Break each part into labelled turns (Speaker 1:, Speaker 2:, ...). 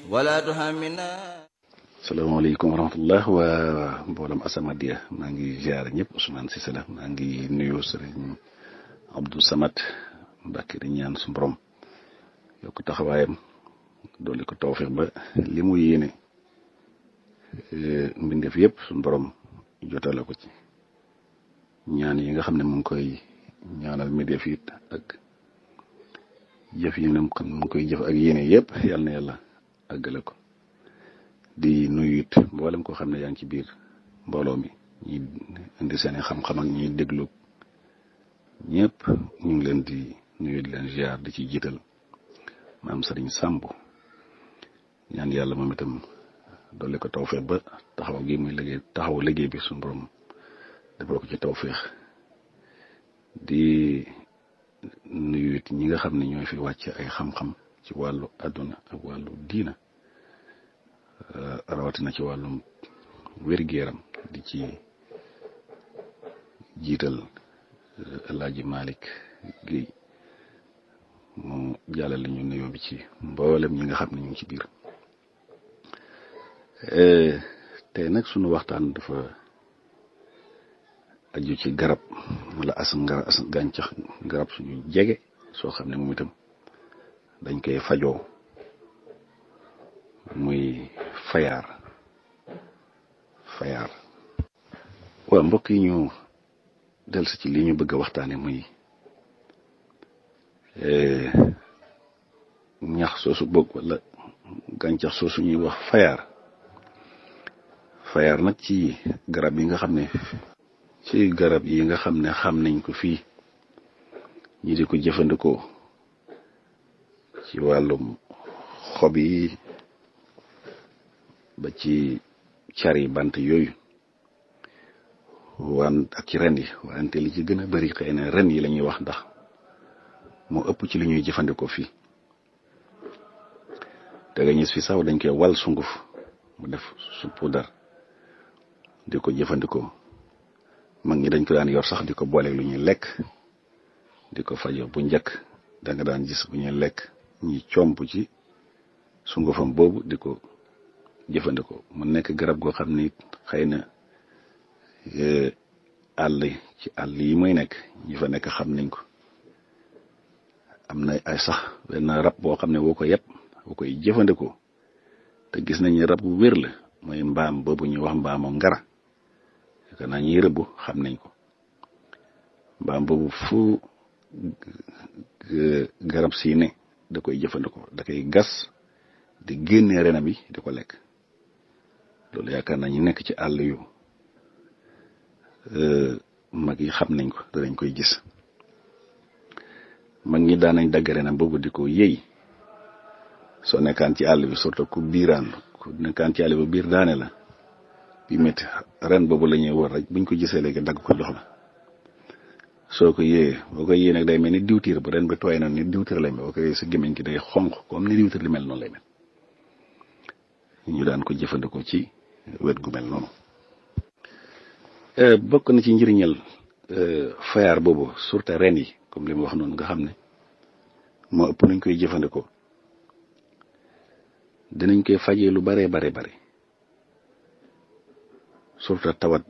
Speaker 1: ولا تهمنا.
Speaker 2: salaamaaleykum wa rahmatullah waa mboolem As-Samadiyya maa ngi ziar ñëpp Ousmane Cissé la maa ngi nuyu Serigne Abdou Samad Mbacke di ñaan su borom yokk taxawaayam dolli ko tawfiq ba li mu yéene mbindeef yëpp suñu borom jotale ko ci ñaan yi nga xam ne mu ngi koy ñaanal mbindeef it ak jëf yi mu ngi koy jëf ak yéene yëpp yal na yàlla àggale ko. di nuyu it mboolem koo xam ne yaa ngi ci biir mbooloo mi ñi indi seen i xam-xam ak ñi déglu ñëpp ñu ngi leen di nuyu di leen ziar di ci jiital maam Serigne Samb ñaan yàlla moom itam dolli ko tawfeex ba taxaw gi muy liggéey bi suñu borom defal ko ci tawfeex di nuyu it ñi nga xam ne ñooy fi wàcc ay xam-xam ci wàllu àdduna ak wàllu diina. rawatina ci wàllum wér-gu-yaram di ci jiital El Hadj Malick Guèye mu jàllale ñu nuyoo bi ci mboolem ñi nga xam ne ñu ngi ci biir tey nag sunu waxtaan dafa aju ci garab wala as gàncax garab suñu jege soo xam ne moom itam dañ koy fajoo muy fayaar waaw mbokk yi ñu dellusi ci li ñu bëgg a waxtaane muy ñax soosu bokk wala gàncax soosu ñuy wax fayaar nag ci garab yi nga xam ne xam nañ ko fii ñi di ko jëfandikoo ci wàllum xob yi ba ci cari bant yooyu ak ci ren yi wante li ci gën a bari xëy na ren yi la ñuy wax ndax moo ëpp ci li ñuy jëfandikoo fii te nga gis fi sax dañ koy wal sunguf mu def su poudre di ko jëfandikoo mag ñi dañ ko daan yor sax di ko boole lu ñuy lekk di ko fajo bu njëkk da nga daan gis bu ñuy lekk ñi comp ci sungufam boobu di ko jëfandikoo mu nekk garab goo xam ni xëy na àll yi muy nekk ñi fa nekk xam nañ ko am na ay sax benn rab boo xam ne woo ko yëpp boo koy jëfandikoo te gis nañ rab bu wér la mooy mbaam boobu ñuy wax mbaamu ngara yaakaar naa ñuy rëbb xam nañ ko mbaam boobu fu garab sii ne da koy jëfandikoo da koy gas di génne rena bi di ko lekk loolu yaakaar naa ñu nekk ci àll yu mag yi xam nañ ko danañ koy gis mag ñi daan nañ dagg rena boobu di ko yëy soo nekkaan ci àll bi surtout ku nekkaan ci àll bi biir daane la bi métti ren boobu la ñuy wër rek buñ ko gisee léegi dagg ko jox la soo ko yëyee boo ko yëyee nag day mel ni diwtiir bu ren bi tooy na ni diwtiir lay mel boo ko yëyee sa gémmiñ gi day xonq comme ni diwtiir li mel noonu lay mel ñu daan ko jëfandikoo ci wet gu mel noonu bokk na ci njëriñal fayaar boobu surtout ren yi comme li ma wax noonu nga xam ne moo ëpp nañ koy jëfandikoo dinañ koy fajee lu bare surtout tawat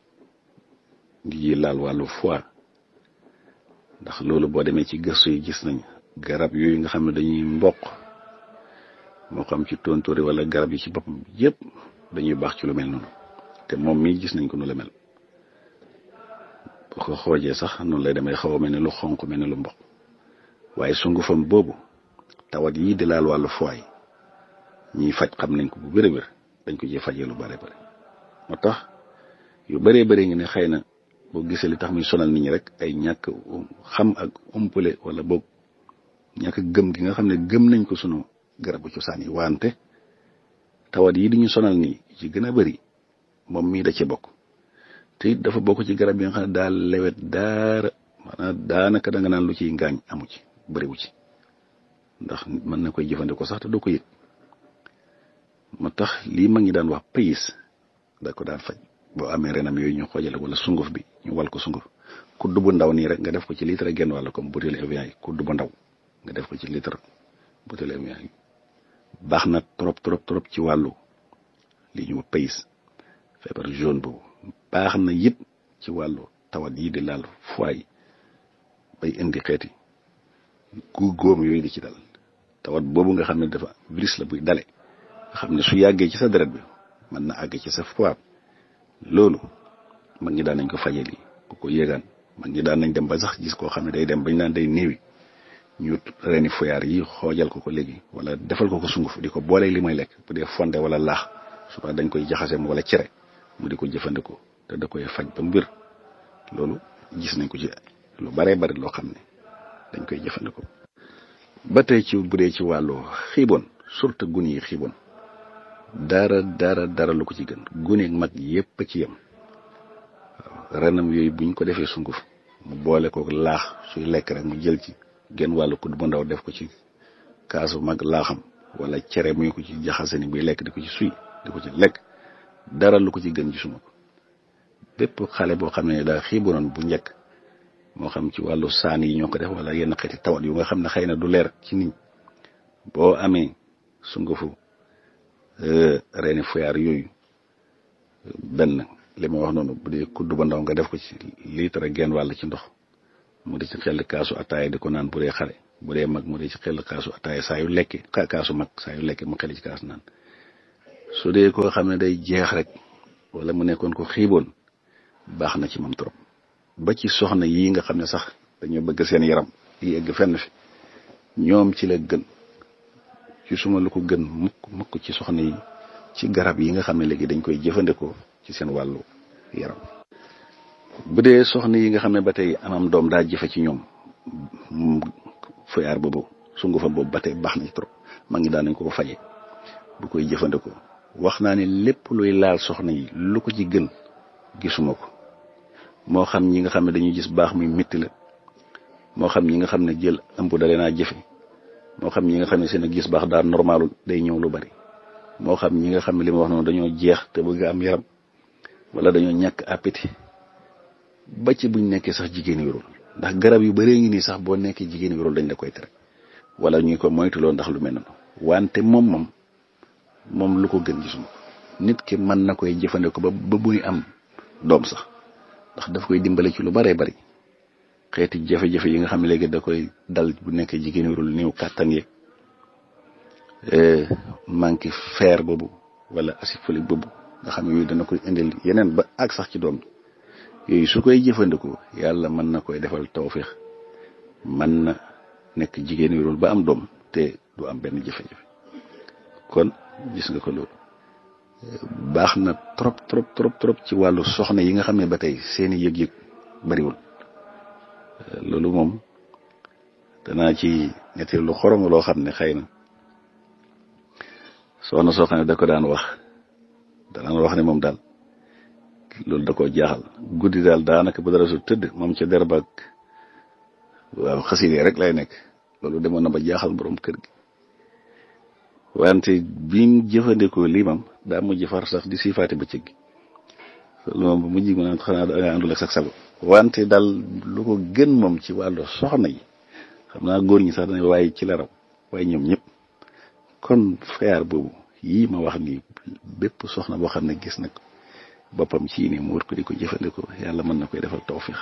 Speaker 2: gi laal wàllu foie ndax loolu boo demee ci gëstu yi gis nañ garab yooyu nga xam ne dañuy mboq moo xam ci tontóori wala garab yi ci boppam yëpp dañuy baax ci lu mel noonu te moom mii gis nañ ko nu la mel boo ko xoojee sax noonu lay demee xaw a mel ne lu xonq mel ne lu mboq waaye sungufam boobu tawat yii di laal wàllu foie ñiy faj xam nañ ko bu wér dañ ko jee fajee lu bare moo tax yu bëree ngi ne xëy na boo gisee li tax muy sonal nit ñi rek ay ñàkk xam ak umpale wala boog ñàkk gëm gi nga xam ne gëm nañ ko sunu garabu cosaan yi wante tawat yi di ñu sonal nii ci gën a bëri moom mii da ci bokk te it dafa bokk ci garab yi nga xam ne daal lewet daara maanaam daanaka da nga naan lu ciy ngaañ amu ci bëriwu ci ndax mën na koy jëfandikoo sax te doo ko yëg moo tax lii mag ñi daan wax payis da ko daan faj boo amee renam yooyu ñu xoojale wala sunguf bi ñu wal ko sunguf kudd bu ndaw nii rek nga def ko ci litre genn wàll comme butéelu Evian yi kudd bu ndaw nga def ko ci litre butéelu Evian yi baax na trop trop trop ci wàllu li ñu pays feebar jaune boobu baax na it ci wàllu tawat yi di laal foie yi bay indi xeeti góom yooyu di ci dal tawat boobu nga xam ne dafa virus la buy dale nga xam ne su yàggee ci sa deret bi mën na àgg ci sa foie loolu mag ñi daan nañ ko faje lii ku ko yéegaan mag ñi daan nañ dem ba sax gis koo xam ne day dem bañ naan day néewi ñu reeni foyaar yi xoojal ko léegi wala defal ko sunguf di ko boole li may lekk bu dee fonde wala laax suba dañ koy jaxaseem wala cere mu di ko jëfandikoo te da koy faj ba mbir loolu gis nañ ko ci lu baree bari loo xam ne dañ koy jëfandikoo. ba tey ci bu dee ci wàllu xiiboon surtout gun yi xiiboon dara lu ko ci gën guneeg mag yépp a ci yem waaw renam yooyu buñ ko defee sunguf mu boole ko laax suy lekk rek mu jël ci genn wàllu kudd bu ndaw def ko ci kaasu mag laaxam wala cere muy ko ci jaxase ni buy lekk di ko ci suy di ko ci lekk dara lu ko ci gën gisuma ko bépp xale boo xam ne daa xiiboon bu njëkk moo xam ci wàllu saan yi ñoo ko def wala yenn xeeti tawat yu nga xam ne xëy na du leer ci nit boo amee sungufu reeni foyaar yooyu benn li ma wax noonu bu dee kudd ba ndaw nga def ko ci litre genn wàll ci ndox mu di ci xel kaasu ataaya di ko naan bu dee xale bu dee mag mu di ci xel kaasu ataaya saa yu lekke kaasu mag saa yu lekke mu xel ci kaas naan su dee koo xam ne day jeex rek wala mu nekkoon ko xiiboon baax na ci moom trop ba ci soxna yii nga xam ne sax dañoo bëgg seen yaram yi egg fenn fi ñoom ci la gën ci suma lu ko gën mukk ci soxna yi ci garab yi nga xam ne léegi dañ koy jëfandikoo ci seen wàllu yaram. bu dee soxna yi nga xam ne ba tey amam doom daa jëfe ci ñoom foyaar boobu sungufa boobu ba tey baax na ci trop maa ngi daan nañ ko faje bu koy jëfandikoo wax naa ne lépp luy laal soxna yi lu ko ci gën gisuma ko moo xam ñi nga xam ne dañuy gis baax muy métti la moo xam ñi nga xam ne jël ëmb da leen a jëfe moo xam ñi nga xam ne seen gis baax daa normalul day ñëw lu bari moo xam ñi nga xam ne li ma wax noonu dañoo jeex te bëgg am yaram wala dañoo ñàkk appétit ba ci buñ nekkee sax jigéen wérul ndax garab yu bëree ngi nii sax boo nekkee jigéen wérul dañ la koy tere wala ñuy ko moytuloo ndax lu mel noonu wante moom lu ko gën gisuma ko nit ki mën na koy jëfandikoo ba buy am doom sax ndax daf koy dimbale ci lu baree bari xeeti jafe-jafe yi nga xam ne léegi da koy dal bu nekkee jigéen wérul néew kàttan yeeg manque fer boobu wala acide folique boobu nga xam ne yooyu dana koy indil yeneen ba ak sax ci doom yooyu su koy jëfandikoo yàlla mën na koy defal tawféex mën na nekk jigéen wérul ba am doom te du am benn jafe-jafe kon gis nga ko loolu baax na trop ci wàllu soxna yi nga xam ne ba tey seeni yëg-yëg bariwul loolu moom danaa ci netti lu xorom loo xam ne xëy na soxna soo xam ne da ko daan wax ne moom daal loolu da koo jaaxal guddi daal daanaka ba dara su tëdd moom ca der baag waaw xaside rek lay nekk loolu demoon na ba jaaxal borom kër gi wante biñ jëfandikoo lii moom daa mujj far sax di siifaati bëccëg gi loolu moom bu mujj mu naan xanaa da nga àndul ak sax sago wante daal lu ko gën moom ci wàllu soxna yi xam naa góor ñi sax dañuy waaye ci la raw waaye ñoom ñëpp kon foyaar boobu yii ma wax nii bépp soxna boo xam ne gis na ko boppam ci nii mu war ko di ko jëfandikoo yàlla mën na koy defal tawfiix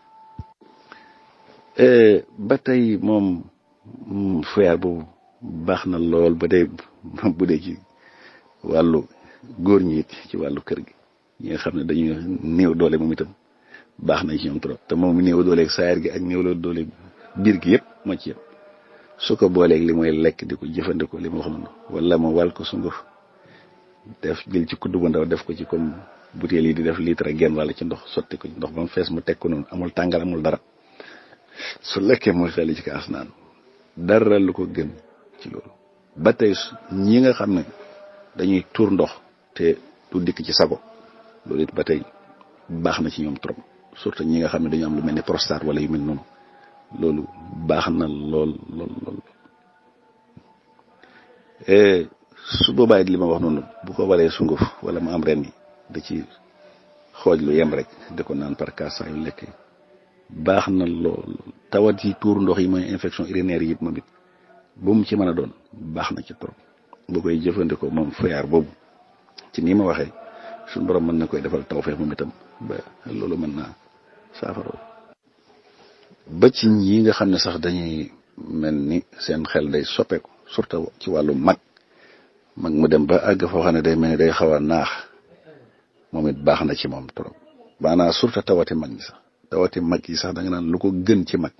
Speaker 2: ba tey moom foyaar boobu baax na lool ba tey bu dee ci wàllu góor ñi it ci wàllu kër gi ñi nga xam ne dañuy néew doole moom itam baax na ci ñoom trop te moom néew dooleeg saayar gi ak néew doole biir gi yëpp moo ci yem su ko booleeg li mooy lekk di ko jëfandikoo li ma wax noonu wala ma wàll ko sunguf def jël ci kudd bu ndaw def ko ci comme butéel yi di def litre genn wàll ci ndox sotti ko ci ndox ba mu fees mu teg ko noonu amul tàngal amul dara su lekkee muy xel ci kaas naan dara lu ko gën ci loolu. ba tey ñi nga xam ne dañuy tuur ndox te du dikk ci sago loolu it ba tey baax na ci ñoom trop surtout ñi nga xam ne dañu am lu mel ni prostate wala yu mel noonu loolu baax na lool. su boobaa it li ma wax noonu bu ko walee sunguf wala mu am ren yi da ci xooj lu yem rek di ko naan par cas saa yu lekkee baax na lool. tawat yi tuur ndox yi mooy infection urinaire yi moom it bu mu ci mën a doon baax na ci trop bu koy jëfandikoo moom fayaar boobu ci nii ma waxee suñu borom mën na koy defal tawfeex moom itam ba loolu mën naa saafara ba ci ñi nga xam ne sax dañuy mel ni seen xel day soppeeku surtout ci wàllu mag mu dem ba àgg foo xam ne day mel ni day xaw a naax moom it baax na ci moom trop maanaam surtout tawati mag ñi sax tawati mag yi sax da nga naan lu ko gën ci mag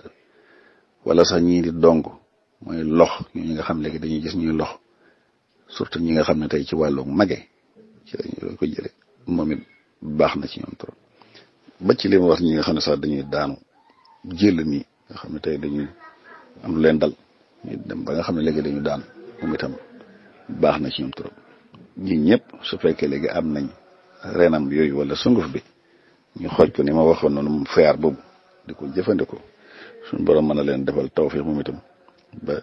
Speaker 2: wala sax ñii di dong mooy lox ñi nga xam léegi dañuy gis ñuy lox surtout ñi nga xam ne tey ci wàllu mage ci lañu ko jëlee moom it baax na ci ñoom trop ba ci li ma wax ñi nga xam ne sax dañuy daanu jël nii nga xam ne tey dañuy am lu leen dal ñu dem ba nga xam ne léegi dañu daan moom itam baax na ci ñoom trop ñi ñëpp su fekkee léegi am nañ renam yooyu wala sunguf bi ñu xooj ko ni ma waxoon noonu mu feyaar boobu di ko jëfandikoo suñu borom mën na leen defal tawfeex moom itam ba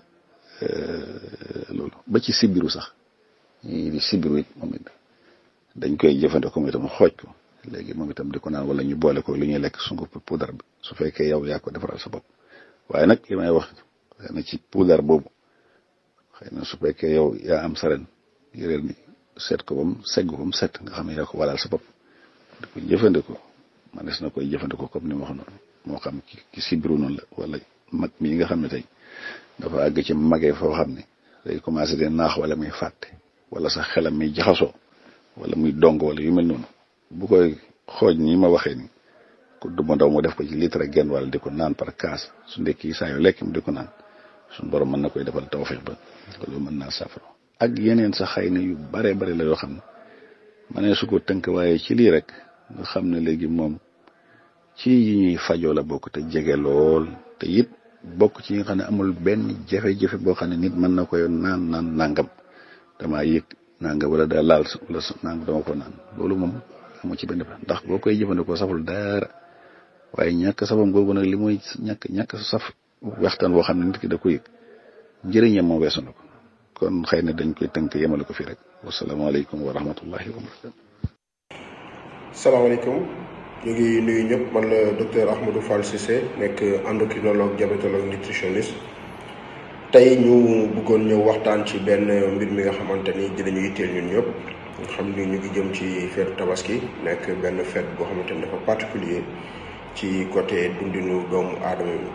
Speaker 2: loolu ba ci sibiru sax ñii di sibiru it moom it dañ koy jëfandikoo moom itam xooj ko léegi moom itam di ko naan wala ñu boole ko lu ñuy lekk sunguf poudre bi su fekkee yow yaa ko defaral sa bopp waaye nag li may wax xëy na ci poudre boobu xëy na su fekkee yow yaa am saren yëreel ni seet ko bam segg ko bam set nga xam ne yaa ko walal sa bopp di ko jëfandikoo manes na koy jëfandikoo comme ni ma wax noonu moo xam ci sibiru noonu la wala mag mii nga xam ne tey dafa àgg ci magee foo xam ne day commencé di naax wala muy fàtte wala sax xelam muy jaxasoo wala muy dong wala yu mel noonu bu koy xooj nii ma waxee ni ku duma ndaw mu def ko ci litre ak genn wala di ko naan par kaas su ndekki saa yu lekk mu di ko naan suñu borom mën na koy defal tawfeex ba loolu mën naa safara ak yeneen sax xëy na yu bare bare la yoo xam ne ma ne su ko tënk waaye ci lii rek nga xam ne léegi moom ci yi ñuy fajoo la bokk te jege lool te it bokk ci yi nga xam ne amul benn jafe-jafe boo xam ne nit mën na koy naan nangam damaa yëg nangam wala daa laal wala nangam dama ko naan loolu moom amu ci benn ndax boo koy jëfandikoo saful dara waaye ñàkk safam googu nag li mooy ñàkk saf waxtaan boo xam ne nit ki da ko yëg njëriñam moom weesu na ko kon xëy na dañ koy tënk yemale ko fii rek wasalaamaaleykum wa rahmatullahi wa barakatu.
Speaker 1: salaamaaleykum ñu ngi nuyu ñëpp man la docteur Ahmadou Fall Cissé nekk endocrinologue diabétologue nutritionniste tey ñu bëggoon ñëw waxtaan ci benn mbir mi nga xamante ni dinañu yitteel ñun ñëpp nga xam ni ñu ngi jëm ci feetu tabaski nekk benn fête boo xamante ni dafa particulier ci côté dundinu doomu aadama bi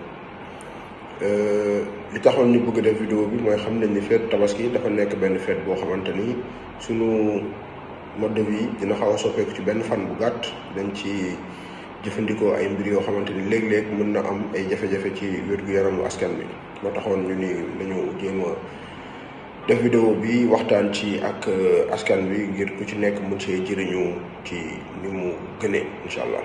Speaker 1: li taxoon ñu bëgg def vidéo bi mooy xam nañ ni feetu tabaski dafa nekk benn fête boo xamante ni sunu mode de vie dina xaw a soppeeku ci benn fan bu gàtt dañ ci jëfandikoo ay mbir yoo xamante ni léeg-léeg mën na am ay jafe-jafe ci wér-gu-yaramu askan bi moo taxoon ñu ni nañu jéem a def vidéo bi waxtaan ci ak askan bi ngir ku ci nekk mën see jëriñu ci ni mu gënee incha allah.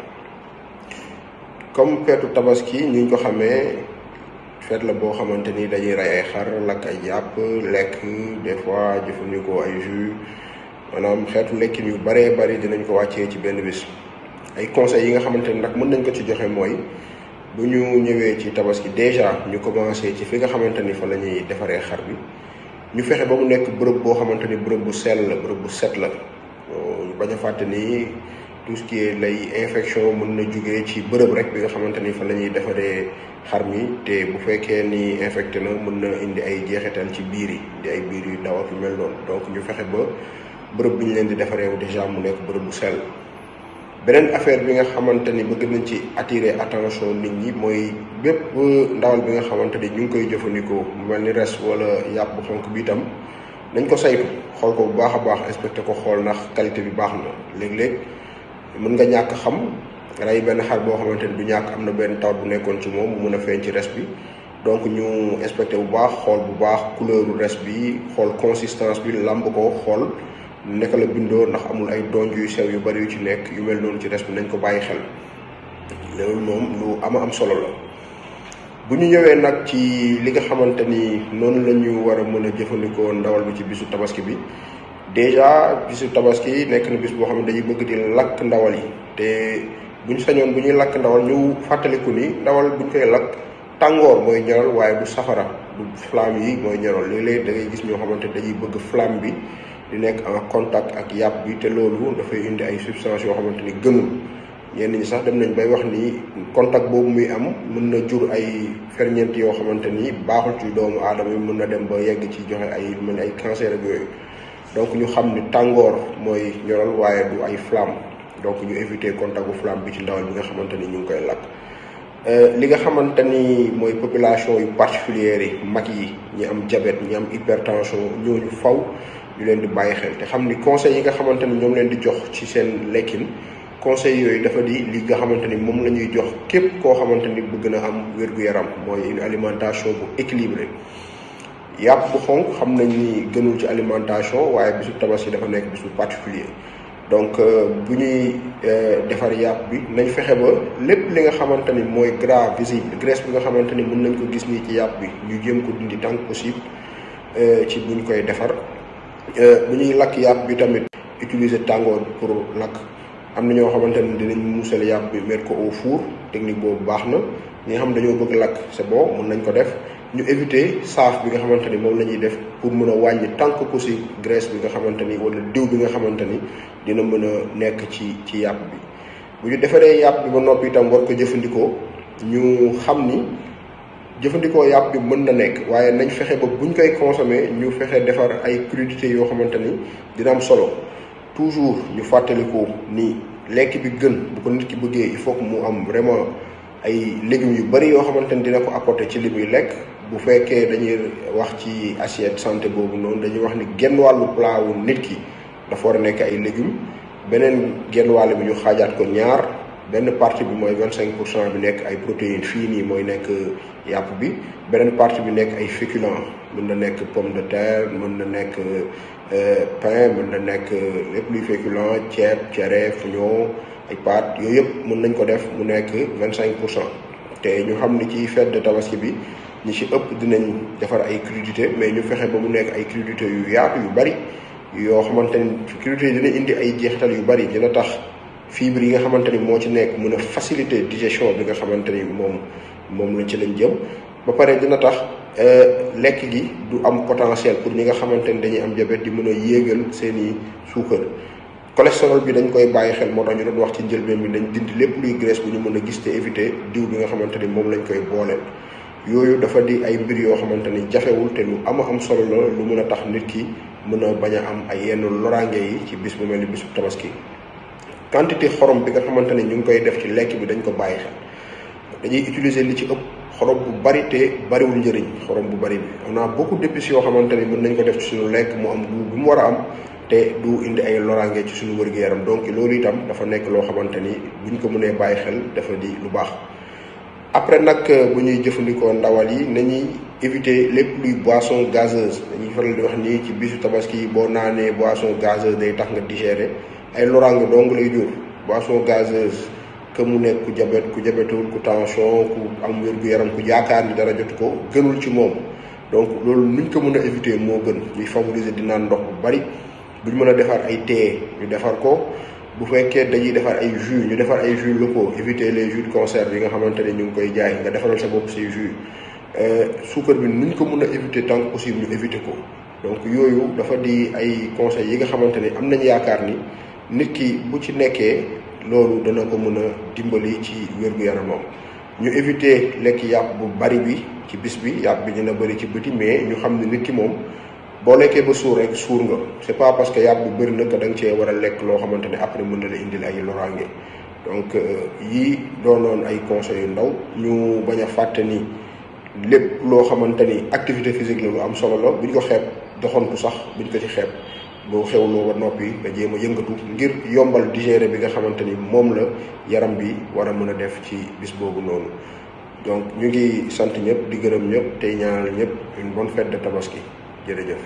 Speaker 1: comme feetu tabaski ñu ko xamee feet la boo xamante ni dañuy rey ay xar lakk ay yàpp lekk des fois jëfandikoo ay jus maanaam xeetu lekkin yu baree bari dinañ ko wàccee ci benn bis. ay conseils yi nga xamante ni nag mën nañ ko ci joxe mooy bu ñu ñëwee ci tabaski déjà ñu commencé ci fi nga xamante ni fa la ñuy defaree xar bi ñu fexe ba mu nekk bërëb boo xamante ni bërëb bu sell la bërëb bu set la ñu bañ a fàtte ni tout ce qui est lay infection mën na jugee ci bërëb rek bi nga xamante ni fa la ñuy defaree xar mi te bu fekkee ni infecté na mën na indi ay jeexital ci biir yi di ay biir yu daw ak yu mel noonu donc ñu fexe ba bërëb bi ñu leen di defaree déjà mu nekk bërëb bu sell. beneen affaire bi nga xamante ni bëgg nañ ci attirer attention nit ñi mooy bépp ndawal bi nga xamante ni ñu ngi koy jëfandikoo mu mel ni res wala yàpp bu xonk bi itam nañ ko saytu xool ko bu baax a baax inspecté ko xool ndax qualité bi baax na léeg-léeg mën nga ñàkk xam rey benn xar boo xamante ni du ñàkk am na benn tawat bu nekkoon ci moom mu mën a feeñ ci res bi donc ñu inspecté bu baax xool bu baax couleuru res bi xool consistance bi làmb ko xool naka la bindoo ndax amul ay donj yu sew yu bari yu ci nekk yu mel noonu ci res bi nañ ko bàyyi xel loolu moom lu am solo la. bu ñu ñëwee nag ci li nga xamante ni noonu la ñu war a mën a jëfandikoo ndawal bi ci bisu tabaski bi déjà bisu tabaski nekk na bis boo xam ne dañuy bëgg di lakk ndawal yi te bu ñu sañoon bu ñuy lakk ndawal ñu fàttaliku ni ndawal bu ñu koy lakk tàngoor mooy ñoral waaye du safara du flamme yi mooy ñoral léeg-léeg da ngay gis ñoo xamante dañuy bëgg flamme bi di nekk en contact ak yàpp bi te loolu dafay indi ay substances yoo xamante ni gënul ñenn ñi sax dem nañ bay wax ni contact boobu muy am mën na jur ay ferñeent yoo xamante ni baaxul ci doomu aadama yi, mën na dem ba yegg ci joxe ay lu mel ni ay cancer ak yooyu. donc ñu xam ni tàngoor mooy ñoral waaye du ay flamme, donc ñu éviter contact bu flamme bi ci ndawal bi nga xamante ni ñu ngi koy lakk. li nga xamante ni mooy population yu particulière yi, mag yi, ñi am diabète, ñi am hypertension, ñooñu faw ñu leen di bàyyi xel te xam ni conseils yi nga xamante ni ñoom leen di jox ci seen lekkin, conseils yooyu dafa di li nga xamante ni moom la ñuy jox képp koo xamante ni bëgg na am wér-gu-yaram, mooy une alimentation bu équilibrée. yàpp bu xonk xam nañ ni gënul ci alimentation, waaye bisu tabaski dafa nekk bisu particulier. donc bu ñuy defar yàpp bi nañ fexe ba lépp li nga xamante ni mooy gras visible, graisse bi nga xamante ni mën nañ ko gis nii ci yàpp bi, ñu jéem ko dindi tant que possible ci buñ koy defar. bu ñuy lakk yàpp bi tamit utiliser tàngoor pour lakk. am na ñoo xamante ni dinañ muusal yàpp bi mettre ko au four, technique boobu baax na. ñi nga xam dañoo bëgg lakk c'est bon, mën nañ ko def. ñu éviter saaf bi nga xamante ni moom la ñuy def pour mën a wàññi tant que possible graisse bi nga xamante ni wala diw bi nga xamante ni dina mën a nekk ci yàpp bi. bu ñu defaree yàpp bi ba noppi itam war ko jëfandikoo, ñu xam ni jëfandikoo yàpp bi mën na nekk, waaye nañ fexe ba buñ koy consommer ñu fexe defar ay crudités yoo xamante ni dina am solo. toujours ñu fàttaliku ni lekk bi gën bu ko nit ki bëggee il faut que mu am vraiment ay légumes yu bari yoo xamante ni dina ko apporter ci li muy lekk. bu fekkee dañuy wax ci assiette santé boobu noonu, dañuy wax ni genn wàllu plat wu nit ki dafa war a nekk ay légumes, beneen genn wàll bi ñu xaajaat ko ñaar, benn partie bi mooy 25% bi nekk ay protéines fii nii mooy nekk yàpp bi, beneen partie bi nekk ay féculents, mën na nekk pomme de terre, mën na nekk pain, mën na nekk lépp luy féculent, ceeb, cere, fuñoo, ay pâtes, yooyu yëpp mën nañ ko def mu nekk 25%. te ñu xam ni ci fête de tabaski bi ñi ci ëpp dinañ defar ay crudités, mais ñu fexe ba mu nekk ay crudités yu yaatu yu bari yoo xamante ni crudités yi dina indi ay jeexital yu bari, dina tax fibres yi nga xamante ni moo ci nekk mën a faciliter digestion bi nga xamante ni moom lañ ci lañ jëm. ba pare dina tax lekk gi du am potentiel pour ñi nga xamante ni dañuy am diabète di mën a yéegal seeni suukar. cholestérol bi dañ koy bàyyi xel, moo tax ñu doon wax ci njëlbeen bi dañ dindi lépp luy graisse bu ñu mën a gis te éviter diw bi nga xamante ni moom lañ koy booleel. yooyu dafa di ay mbir yoo xamante ni jafewul te lu am solo la, lu mën a tax nit ki mën a bañ a am ay yenn loraange yi ci bis bu mel ni bisu tabaski. quantité xorom bi nga xamante ni ñu ngi koy def ci lekk bi dañ ko bàyyi xel, dañuy utiliser li ci ëpp xorom bu bari te bariwul njëriñ. xorom bu bari bi on a beaucoup d'épices yoo xamante ni mën nañ ko def ci suñu lekk mu am goût bu mu war a am te du indi ay loraange ci suñu wér-gu-yaram. donc loolu itam dafa nekk loo xamante ni buñ ko mënee bàyyi xel dafa di lu baax. après nag bu ñuy jëfandikoo ndawal yi nañuy éviter lépp luy boisson gazeuse. dañuy faral di wax nii ci bisu tabaski boo naanee boisson gazeuse day tax nga digérer, ay loraange dong lay jur. boisson gazeuse que mu nekk ku diabète ku tension, ku am wér-gu-yaram, ku yaakaar ni dara jotu ko, gënul ci moom. donc loolu nuñ ko mën a éviter moo gën. ñuy favoriser di naan ndox bu bari. buñ mën a defar ay thé ñu defar ko. bu fekkee dañuy defar ay jus ñu defar ay jus locaux, éviter les jus de conserve yi nga xamante ne ñu ngi koy jaay, nga defaral sa bopp say jus. suukar bi nuñ ko mën a éviter tant que possible ñu éviter ko. donc yooyu dafa di ay conseils yi nga xamante ni am nañ yaakaar ni nit ki bu ci nekkee loolu dana ko mën a dimbali ci wér-gu-yaramam. ñu éviter lekk yàpp bu bari bi ci bis bi, yàpp bi dina bari ci bëti, mais ñu xam ne nit ki moom boo lekkee ba suur rek suur nga. c'est pas parce que yàpp bu bëri na que da nga cee war a lekk loo xamante ne après mën na la indil ay loraange. donc yii doonoon ay conseils yu ndaw. ñu bañ a fàtte ni lépp loo xamante ni activité physique la lu am solo la, buñ ko xeeb. doxantu sax buñ ko ci xeeb. boo xewloo ba noppi nga jéem a yëngatu ngir yombal digérer bi nga xamante ni moom la yaram bi war a mën a def ci bis boobu noonu. donc ñu ngi sant ñëpp di gërëm ñëpp tey ñaanal ñëpp une bonne fête de tabaski. jërëjëf.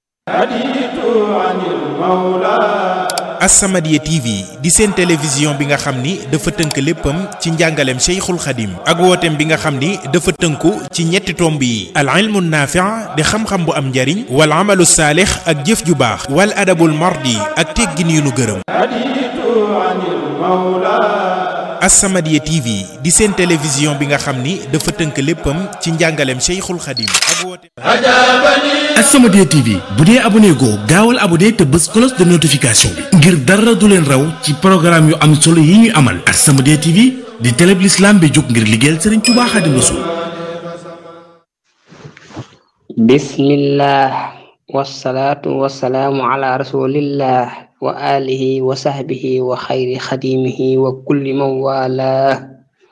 Speaker 3: As-Samadiyya TV di seen télévision bi nga xam ni dafa tënk léppam ci njàngaleem Cheikhul Khadim ak wooteem bi nga xam ni dafa tënku ci ñetti tomb yi al ilmu naafi' di xam-xam bu am njariñ wal amalu saalix ak jëf ju baax wal adabul mardi ak teggin yu nu gërëm As-Samadiyya TV di seen télévision bi nga xam ni dafa tënk léppam ci njàngaleem Cheikhul Khadim ak woote
Speaker 4: As-Samadiyya TV bu dee abonné goo gaawal abonné te bës cloche de notification bi ngir dara du leen raw ci programme yu am solo yi ñuy amal. As-Samadiyya TV di télé bi l'islam bi jóg ngir liggéeyal Serigne Touba Xaadimu Rasuul.
Speaker 5: bismillah wasalaatu wasalaamu ala rasulillah wa alihi wa sahbihi wa xayri xadimihi wa kulli man wala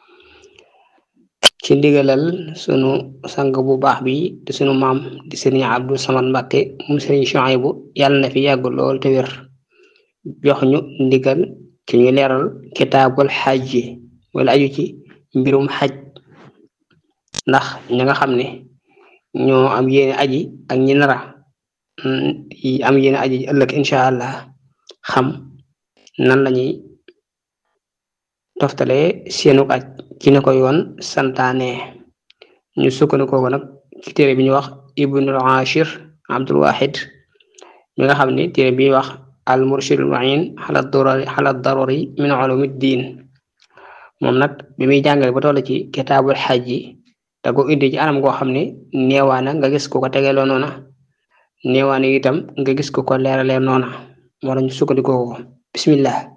Speaker 5: ci ndigalal sunu sang bu baax bi te sunu maam di Sëriñ Abdou Samad Mbakke mu Sëriñ Chouaïbou yàlla na fi yàgg lool te wér jox ñu ndigal ci ñu leeral kitaabul xajji wala aju ci mbirum xaj ndax ña nga xam ne ñoo am yéene aji ak ñi nara am yéene aji ëllëg incha allah xam nan lañuy toftale seenu aj ci ne ko yoon santaane ñu sukkandikoo ko nag ci téere bi ñu wax Ibnul Ashir Abdul Wahid mi nga xam ne téere bi wax al murshidul mu'in ala daruri min ulumid diin moom nag bi muy jàngale ba toll ci kitaabul xajji te ko indi ci anam goo xam ne neewaana nga gis ko tegeloo noona neewaana itam nga gis ko leeralee noona moo lañu sukkandikoo ko bismillah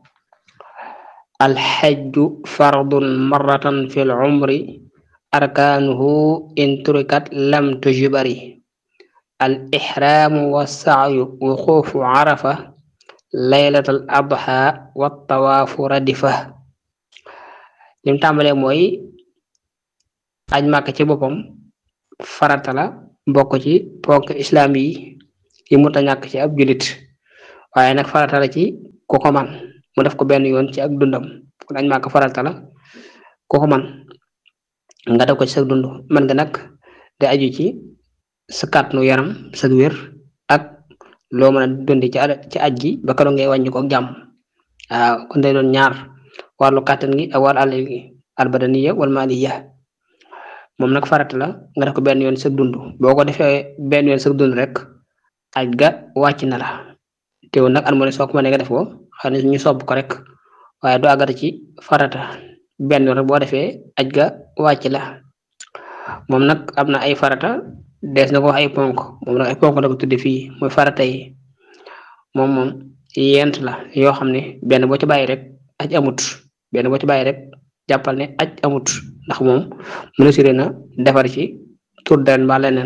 Speaker 5: alxajju fardun marratan fil umri arkaanuhu in turikat lam tujbari al ihraamu wa sa'yu wuquufu arafa laylatal adha wa tawaafu radifa lim tàmbalee mooy aj Màkka ci boppam farata la bokk ci ponk islam yi mu ta ñàkk ci ab julit waaye nag farata la ci ku ko man mu def ko benn yoon ci ak dundam kon aj Màkka farata la ku ko man nga def ko ci sa dund man nga nag te aju ci sa kàttanu yaram sa wér ak loo mën a dundi ci aj gi ba keroog ngay wàññi ko ak jàmm waaw kon day doon ñaar wàllu kàttan gi ak wàllu àll gi albadaniya wal maliya moom nag farata la nga def ko benn yoon sa dund boo ko defee benn yoon sa dund rek aj ga wàcc na la teew nag an mo ne soo ko mënee nga def ko xam ne ñu sopp ko rek waaye du àggata ci farata benn yoon rek boo defee aj ga wàcc la moom nag am na ay farata dees na ko wax ay ponk moom nag ay ponk la ko tudde fii mooy farata yi moom yent la yoo xam ne benn boo ci bàyyi rek aj amut benn boo ci bàyyi rek jàppal ne aj amut ndax moom mënusiré na defar ci tur daren ba leneen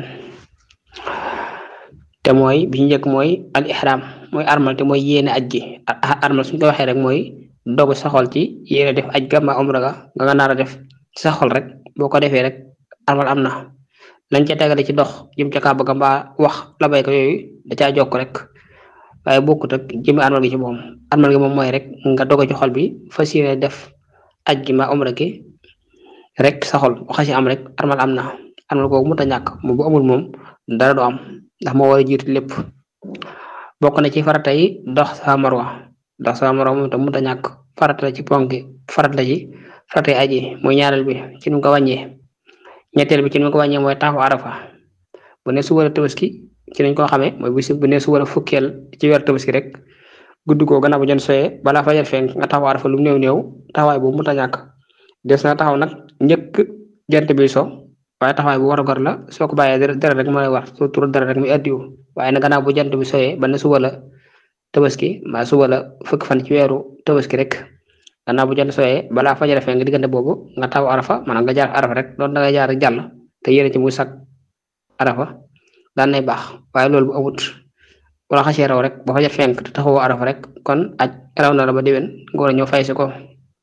Speaker 5: te mooy bi njëkk mooy al ihram mooy armal te mooy yéene aj gi armal suñ ko waxee rek mooy dogu sa xol ci yéene def aj ga ma umra ga nga naar a def ci sa xol rek boo ko defee rek armal am na lañ ca tegale ci dox jëm ca Kaaba ga mbaa wax la bay ko yooyu da caa jokk rek waaye bokkut ak jëmi armal gi ci moom armal gi moom mooy rek nga dogo ci xol bi fas yéene def aj gi ma umra gi rek sa xol waxa ci am rek armal am na armal googu mu ta ñàkk moom bu amul moom dara du am ndax moo war a jiitu lépp bokk na ci farata yi dox sa marwa moom tam mu ta ñàkk farata la ci ponki farata la ci farata yi aji mooy ñaareel bi ci nu ko wàññee ñetteel bi ci nu ko wàññee mooy taxawu arafa bu ne suba la tabaski ci nañ koo xamee mooy bu ne suba la fukkeel ci weer tabaski rek guddi goo gannaaw bu jant soyee balaa fajar fenk nga taxaw arafa lu mu néew taxawaay boobu mu ta ñàkk des na taxaw nag njëkk jant bi so waaye taxawaay bu war a gor la soo ko bàyyee dara rek mooy war soo tur dara rek muy addiwu waaye nag gannaaw bu jant bi soyee ba ne suba la tabaski mbaa suba la fukki fan ci weeru tabaski rek gannaaw bu jant soyee balaa fajar fenk diggante boobu nga taxaw arafa maanaam nga jaar arafa rek doon da nga jaar jàll te yéene ci muy sag arafa daan nay baax waaye loolu bu amut wala xasee raw rek ba fajar fenk te taxawoo arafa rek kon aj raw na la ba déwén nga war a ñëw fay si ko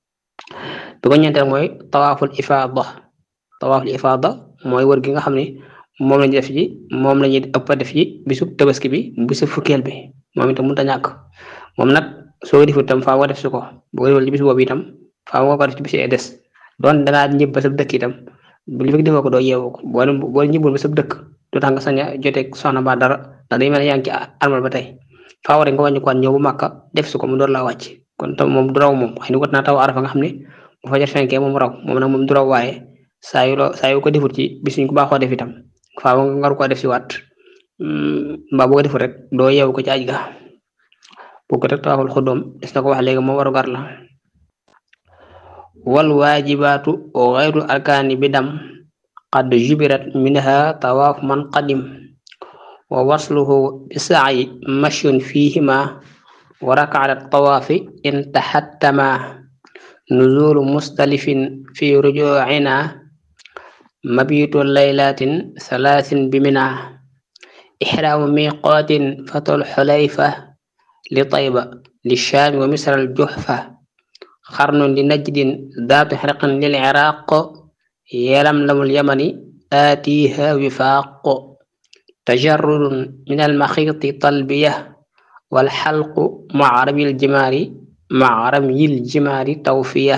Speaker 5: bi ko ñeenteel mooy tawaaful ifaada mooy wër gi nga xam ne moom lañu def ci moom la ñuy ëpp def ci bisu tabaski bi bisu fukkeel bi moom itam mënut a ñàkk moom nag soo ko defut itam faaw nga def si ko boo ko defal ci bis boobu itam faaw nga ko def ci bis yi des doon dangaa ñëb ba sa dëkk itam bu li fekk defoo ko doo yeewoo ko boo ñëbul ba sa dëkk du tax nga sañ a joteeg soxna ba dara ndax day mel ne yaa ngi ci armal ba tey faaw rek nga wàññi ko ñëw bu Màkka def si ko mu door laa wàcc kon tam moom du raw moom xëy na wat naa taw arafa nga xam ne bu fajar fenkee moom raw moom nag moom du raw waaye saa yu ko defut ci bis ñu ko baaxoo def itam faaw nga war ko def si waat mbaa boo ko defut rek doo yeewu ko ci aj ga boo ko teg tawaaful xuddoom des na ko wax léegi moom waru gar la wal waajibaatu ghayru arkaani bidam qad jubirat minha tawaaf man qadim wa wasluhu bisaa'i mashyun fihima wa rak'at tawaafi in tahattama nuzulu mustalifin fi ruju'ina mabitu laylatin thalathin bimina ihraamu miqaatin fatul xulayfa li tayba li shaami wa misra al juhfa xarnun li najdin daatu xirqin lil iraq yelam lamul yamani aatiha wifaaq tajarrudun min al maxiiti talbiya wal xalqu ma'a ramyil jimaari tawfiya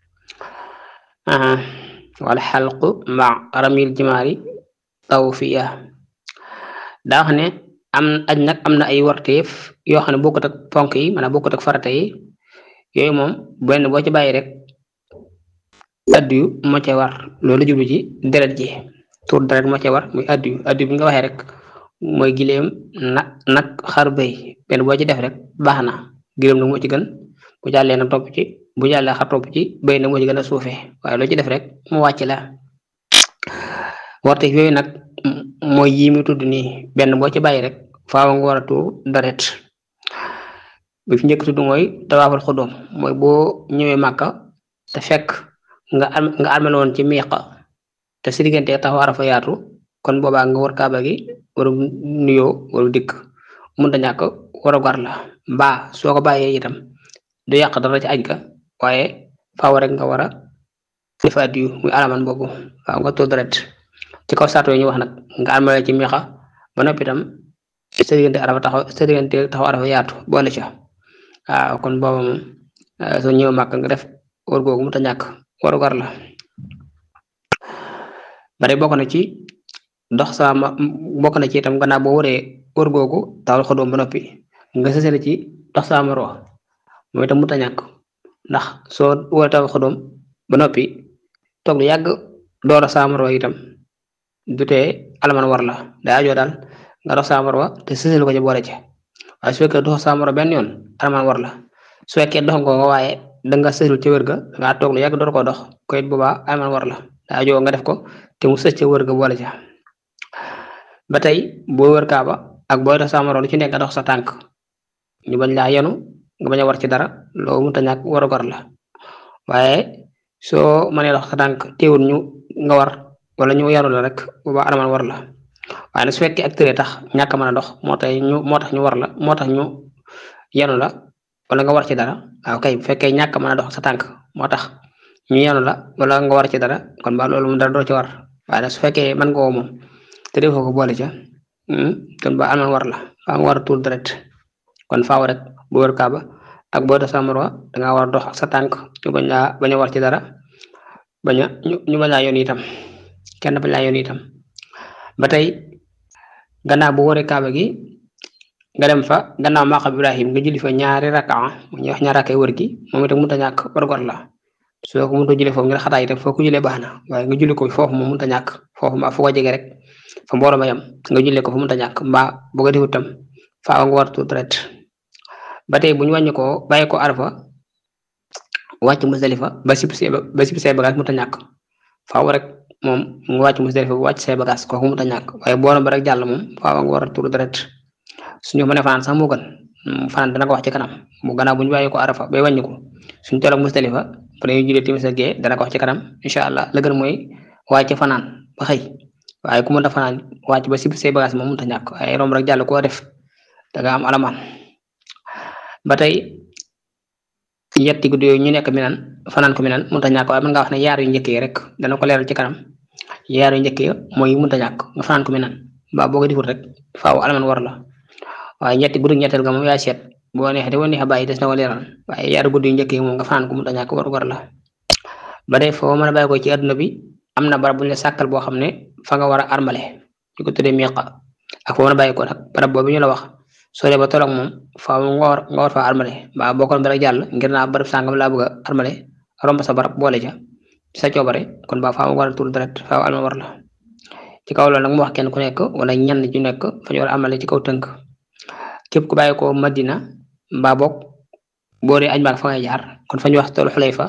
Speaker 5: wal xalqu ma'a ramyil jimaari tawfiya daa wax ne aj nag am na ay warteef yoo xam ne bokkut ak ponk yi maanaam bokkut ak farata yi yooyu moom benn boo ci bàyyi rek addu moo ca war loolu jublu ci deret ji tuur deret moo ca war muy addu bi nga waxee rek mooy gileem nag xar bëy benn boo ci def rek baax na gileem nag moo ci gën bu jàllee nag topp ci bu jàllee xar topp ci bëy nag moo ci gën a suufee waaye loo ci def rek mu wàcc la warteef yooyu nag mooy yi mu tudd nii benn boo ci bàyyi rek faaw nga war a tuur deret bi fi njëkk tudd mooy tawaaful xudum mooy boo ñëwee màkka te fekk nga armel woon ci miiqa te si diggante taxaw Arafa yaatu kon boobaa nga war kaaba gi waru nuyoo waru dikk mun ta ñàkk war a gar la mbaa soo ko bàyyee itam du yàq dara ci aj ga waaye faaw rek nga war a def addiyu muy alaman boobu faaw nga tuur deret ci kaw saatu yi ñu wax nag nga armel ci miiqa ba noppi itam sa diggante taxaw Arafa yaatu boole ca waaw kon booba moom soo ñëw màkk nga def wër googu mu ta ñàkk waru gar la bare bokk na ci itam gannaaw boo waree wër googu taxawal xudum ba noppi nga sësale ci dox sa marwa moom itam mu ta ñàkk ndax soo waree taxawal xudum ba noppi toog lu yàgg door a sa marwa itam du tee alaman war la day ajoo daal nga dox sa marwa te sësale ko ci boole ci waaye su fekkee dox sa marwa benn yoon alaman war la su fekkee dox nga ko waaye danga sësul ca wër ga dangaa toog lu yàgg door ko dox ko it boobaa alaman war la daa joo nga def ko te mu sës ca wër ga boole ca ba tey boo wër kaaba ak booy dox sa marwa lu ci nekk nga dox sa tànk ñu bañ laa yenu nga bañ a war ci dara loolu mënta ñàkk waru gar la waaye soo mënee dox sa tànk teewul nga war wala ñu yaru la rek boobaa alaman war la waaye nag su fekkee ak tëree tax ñàkk mën a dox moo tax ñu war la moo tax ñu yenu la wala nga war ci dara waaw kay bu fekkee ñàkk mën a dox sa tànk moo tax ñu yenu la wala nga war ci dara kon ba loolu mu dara doo ci war waaye nag su fekkee mën nga woo moom te defoo ko boole ca kon ba alaman war la faa nga war a tuur deret kon faaw rek bu wër kaaba ak boo dox sa marwa dangaa war a dox ak sa tànk ñu bañ a war ci dara ñu bañ laa yoon itam kenn bañ laa yoon itam ba tey gannaaw bu wëree kaaba gi nga dem fa gannaaw maqam Ibrahim nga julli fa ñaari rakaa ñu wax ñaari rakaa wër gi moom itam mënut a ñàkk war gar la soo ko mënut a jullee foofu ngir xataay itam foo ko jullee baax na waaye nga julli ko foofu moom mënut a ñàkk foofu mbaa foo ko jege rek fa mbooloo ma yam nga jullee ko fa mënut a ñàkk mbaa bu ko defut tam faaw nga war tuur deret ba tey bu ñu wàññi ko bàyyi ko Arafa wàcc Musdalifa ba sib say bagage mënut a ñàkk faaw rek moom nga wàcc Musdalifa ba wàcc say bagage kooku mënut a ñàkk waaye booloo ba rek jàll moom faaw nga war a tuur deret suñu mënee fanaan sax moo gën fanaan dana ko wax ci kanam bu gannaaw bu ñu bàyyi ko Arafa bay wàññi ko suñu toll ak Musdalifa ba dañuy jullee timis ak gee dana ko wax ci kanam incha allah la gën mooy wàcc fanaan ba xëy waaye ku mënta fanaan wàcc ba sib say bagage moom mënut a ñàkk waaye romb rek jàll koo def da nga am alamaan ba tey yetti guddi yooyu ñu nekk Minan fanaan ko Minan mënut a ñàkk waaye mën nga wax ne yaar yu njëkk yi rek dana ko leeral ci kanam yaar yu njëkk yi mooy mënut a ñàkk nga fanaan ko Minan ba boo ko defut rek faaw alamaan war la waaye ñetti guddi ñetteel ga moom yaa seet boo neexee boo neexee bàyyi des na ko leeral waaye yaar guddi yu njëkk yi moom nga fanaan ko mënut a ñàkk waru gar la ba tey foo mën a bàyyi ko ci adduna bi am na barab bu ñu la sàkkal boo xam ne fa nga war a armale ñu ko tuddee miqa ak foo mën a bàyyi ko nag barab boobu ñu la wax soo dee ba tolloog moom faaw nga war faa armale mbaa boo ko rek jàll ngir naa barab sàngam laa bëgg a armale romb sa barab boole ca ci sa coobare kon ba faaw nga war a tuur deret faaw alma war la ci kaw loolu nag mu wax kenn ku nekk wala ñenn ju nekk fa ñu war a armale ci kaw tënk képp ku bàyyi ko Madina mbaa boog boo dee aj maag fa ngay jaar kon fa ñu wax toolu Xulayfa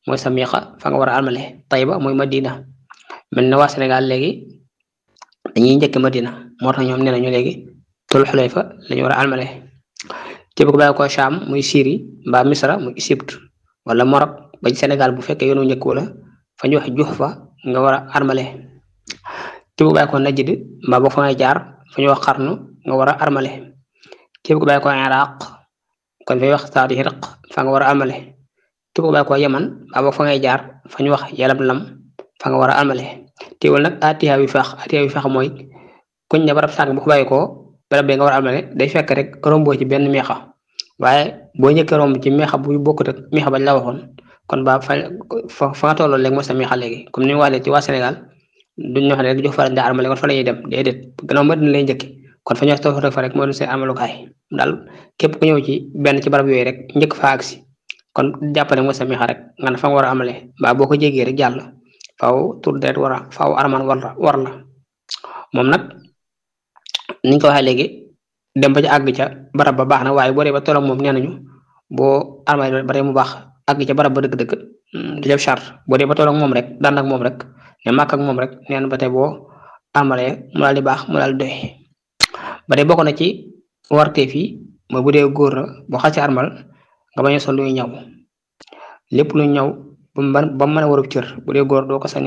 Speaker 5: mooy sa miiqa fa nga war a armale Tayba mooy Madina mel na waa Sénégal léegi dañuy njëkk Madina moo tax ñoom nee nañu léegi Tul Xulayfa la ñu war a armale képp ku bàyyi ko Sham muy Syrie mbaa Misra muy Égypte wala Maroc ba ci Sénégal bu fekkee yoonu njëkk wala fa ñu wax Juhfa nga war a armale képp ku bàyyi ko Najd mbaa boo fa ngay jaar fa ñu wax Qarnu nga war a armale képp ku bàyyi ko Iraq kon fay wax Saadi Hirq fa nga war a armale képp ku bàyyi ko Yaman mbaa boo fa ngay jaar fa ñu wax Yalamlam fa nga war a armale teewul nag atiya wi fax mooy kuñ ne barab sàng bu ko bàyyi ko barab bi nga war a armale day fekk rek romboo ci benn meexa waaye boo njëkkee romb ci meexa bu bokkut ak meexa bañ la waxoon kon ba fa nga tolloo léegi mooy sa meexa léegi comme ni waale ci waa Sénégal duñ ñoo xam ne rek jox fa lañ daa armale kon fa la ñuy dem déedéet gannaaw Madina lay njëkki kon fa ñoo toog fa rek moo du seen armalukaay daal képp ku ñëw ci benn ci barab yooyu rek njëkk fa agsi kon jàppale mooy sa meexa rek nga ne fa nga war a amale mbaa boo ko jégee rek jàll faaw tur deret faaw arman war la moom nag niñ ko waxee léegi dem ba ci àgg ca barab ba baax na waaye boo dee ba tolloog moom nee nañu boo armale ba tey mu baax àgg ca barab ba dëgg-dëgg di def charte boo dee ba tolloog moom rek daan ak moom rek ne màkk ak moom rek nee na ba tey boo armale mu daal di baax mu daal di doy ba tey bokk na ci warteef yi mooy bu dee góor la boo xasee armal nga bañ a sol luy ñaw lépp lu ñaw ba mu mën a warub cër bu dee góor doo ko sañ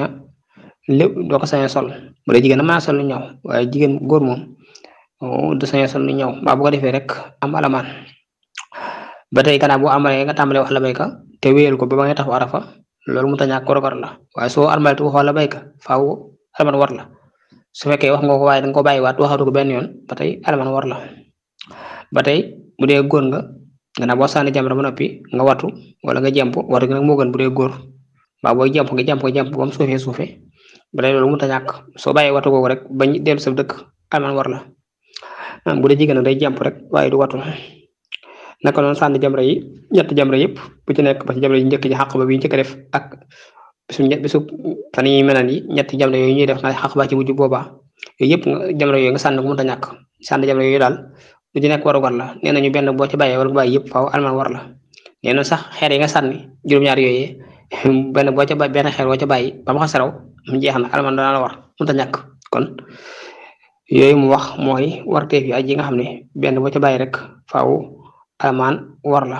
Speaker 5: a sol bu dee jigéen a mën a sol lu ñaw waaye jigéen góor moom du sañ a sol lu ñaw mbaa bu ko defee rek am alamaan ba tey gannaaw boo amalee nga tàmbalee wax la bayka te wéyal ko ba nga tax Arafa loolu mu tañaak korogar la waaye soo armalee te waxoo la bayka faaw alamaan war la su fekkee wax nga ko waaye danga ko bàyyiwaat waxatu ko benn yoon ba tey alamaan war la ba tey bu dee góor nga gannaaw boo sànni jamra ba noppi nga watu wala nga jemp watu gi nag moo gën bu dee góor mbaa booy jemp nga jemp ba mu suufee ba tey loolu mu ta ñàkk soo bàyyee watu googu rek bañ dellu sa dëkk alamaan war la bu dee jigéen day jemp rek waaye du watu naka noonu sànni jamra yi ñetti jamra yëpp bu ci nekk ba ci jamra yi njëkk ji xaq ba bi njëkk def ak bisu fan yi mel ni ñetti jamra yooyu ñuy def nga xaq ba ci mujj boobaa yooyu yëpp jamra yooyu nga sànni ko mu ta ñàkk sànni jamra yooyu daal lu ci nekk war la nee nañu benn boo ci bàyyee wala bàyyi yëpp faaw alman war la nee na sax xeer yi nga sànni juróom-ñaar yooyu benn boo ca bàyyi benn xeer boo ca bàyyi ba mu xas raw mu jeex na alman dana la war mënut a ñàkk kon yooyu mu wax mooy warteef yi aj yi nga xam ne benn boo ca bàyyi rek faaw alman war la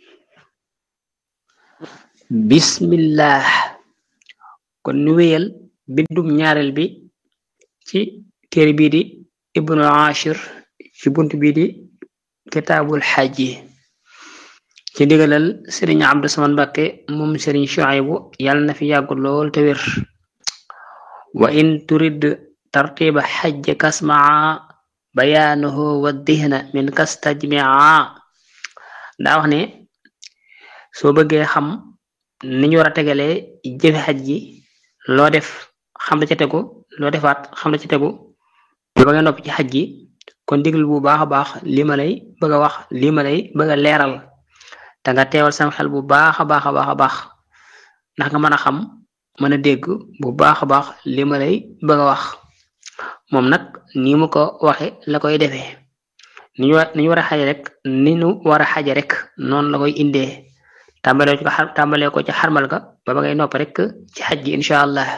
Speaker 5: bismillah kon nu wéyal bindum ñaareel bi ci téere bii di Ibnu Ashir ci bunt bii di kitaabul xaaji ci ndigalal Sëriñ Abdu Samaan Mbàkke moom Sëriñ Shuaybu yàlla na fi yàgg lool te wér wa in turid tartiba xajj kasmaa bayaanuhu wa dihna min kastajmia daa wax ne soo bëggee xam ni ñu war a tegalee jëfe xaj ji loo def xam la ca tegu loo defaat xam la ca tegu ba nga noppi ci xaj ji kon diglu bu baax a baax li ma lay bëgg a wax li ma lay bëgg a leeral te nga teewal sam xel bu baax a baax ndax nga mën a xam mën a dégg bu baax a baax li ma lay bëgg a wax moom nag ni mu ko waxe la koy defee ni ñu war a xaje rek ni ñu war a xaje rek noonu la koy indee tàmbalee ko ci xarmal ga ba ngay nopp rek ci xaj gi insha allah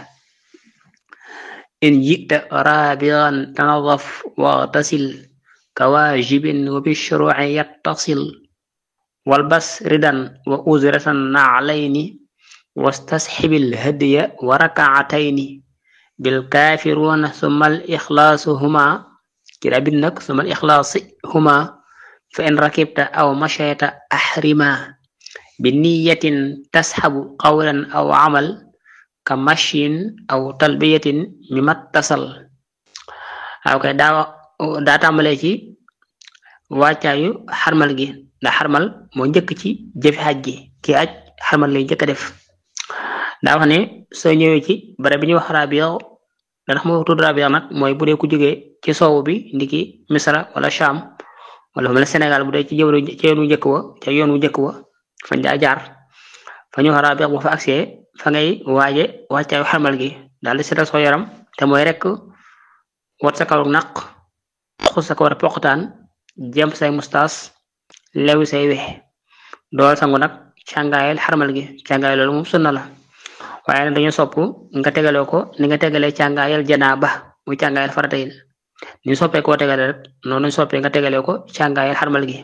Speaker 5: in jita rabian tanadaf waghtasil kawajibin wa bishru'i yattasil walbas ridan wa uzratan na'layni wastashibil hadiya wa rak'atayni bil kafiruna thumma al ikhlasu huma kirabin nak thumma al ikhlasu huma fa in rakibta aw mashayta ahrima bi niyatin tashabu qawlan aw amal ka mashin aw talbiyatin mimattasal okay daa tàmbalee ci wàccaayu xarmal gi ndax xarmal moo njëkk ci jëfi xaj gi ki aj xarmal lay njëkk a def daa wax ne soo ñëwee ci bare bi ñuy wax Rabiya da tax mu tudd Rabiya nag mooy bu dee ku jógee ci soowu bi ndiki Misra wala Sham wala mel Sénégal bu dee ci yoonu njëkk wa fañ daa jaar fa ñu wax Rabiya boo fa agsee fa ngay waaje wàccaayu xarmal gi daal di seetal soo yaram te mooy rek wat sa kaw naq xus sa ko war a poqtaan jemp say mustaas lewi say wex dool sangu nag càngaayal xarmal gi càngaay loolu moom sunna la waaye nag dañu sopp nga tegaloo ko ni nga tegalee càngaayal janaaba muy càngaayal farata yi ni soppee koo tegale rek noonu soppee nga tegalee ko càngaayal xarmal gi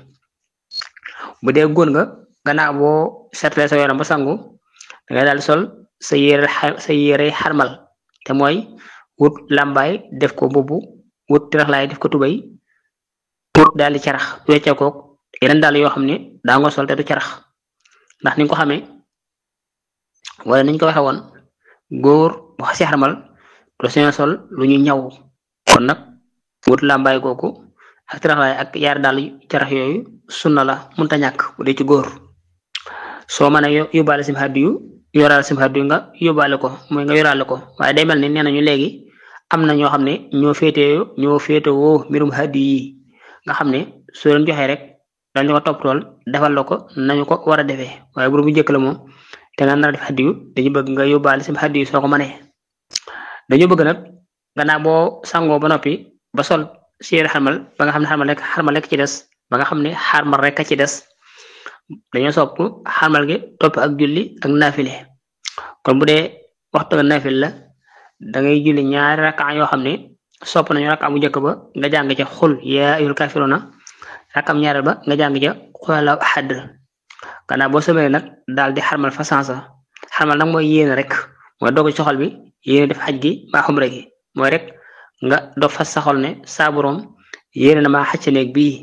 Speaker 5: bu dee góor nga gannaaw boo seetlee sa yaram ba sangu da ngay daal sol sa yére xarmal te mooy wut làmbaay def ko mbubu wut tiraxlaay def ko tubay wut daal di carax weccee koog yeneen daal yoo xam ne daa nga sol te du carax ndax ni nga ko xamee wala niñ ko waxe woon góor bu xasi xarmal do seen sol lu ñu ñaw kon nag wut làmbaay googu ak tiraxlaay ak yaar daal carax yooyu sunna la mënta ñàkk bu dee ci góor soo mën a yóbbaale sim hadiyu yoraal sim hadiyu nga yóbbaale ko mooy nga yoraale ko waaye day mel ni nee nañu léegi am na ñoo xam ne ñoo féetewoo mbirum hadiyu yi nga xam ne soo leen joxee rek dañu ko toppatool defal la ko nañu ko war a defee waaye bu njëkk la moom te nga nar a def hadiyu dañu bëgg nga yóbbaale sim hadiyu soo ko mënee dañu bëgg nag gannaaw boo sangoo ba noppi ba sol séer xarmal ba nga xam ne xarmal rek ci des ba nga xam ne xarmal rek a ci des dañoo sopp xarmal gi topp ak julli ak naafile kon bu dee waxtu nga naafile la da ngay julli ñaari rakka yoo xam ne sopp nañu rakka bu njëkk ba nga jàng ca xul yaa ayyuhal kaafiruuna rakkam ñaareel ba nga jàng ca qul huwallaahu ahad gannaaw boo sëmee nag daal di xarmal fa sansa xarmal nag mooy yéene rek mooy doog ci xol bi yéene def xaj gi maa xumra gi mooy rek nga doog fas sa xol ne saa boroom yéene na maa xaj sa néeg bii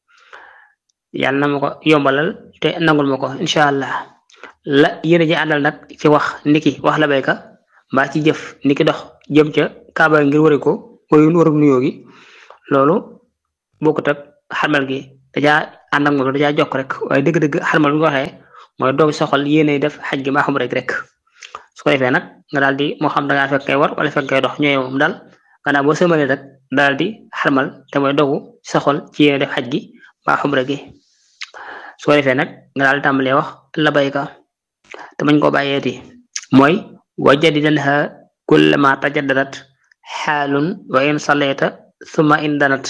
Speaker 5: yàlla na ma ko yombalal te nangul ma ko incha allah la yéene ji àndal nag ci wax niki wax la bayka mbaa ci jëf niki dox jëm ca kaaba ngir wari ko waru nuyoo gi loolu bokkut ak xarmal gi dajaa ànd ak moom dajaa jokk rek waaye dëgg-dëgg xarmal bi nga waxee mooy doog soxal yéene def xaj gi maa xam rek su ko defee nag nga daal di moo xam da ngaa fekk kay war wala fekk kay dox ñëwee moom daal gannaaw boo sëmalee rek daal di xarmal te mooy dogu soxal ci yéene def xaj gi maa xam rek su ko defee nag nga daal di tàmbalee wax labayka te mañ ko bàyyeeti mooy wajadidanha kullama tajaddadat xaalun wa in sallayta summa in danat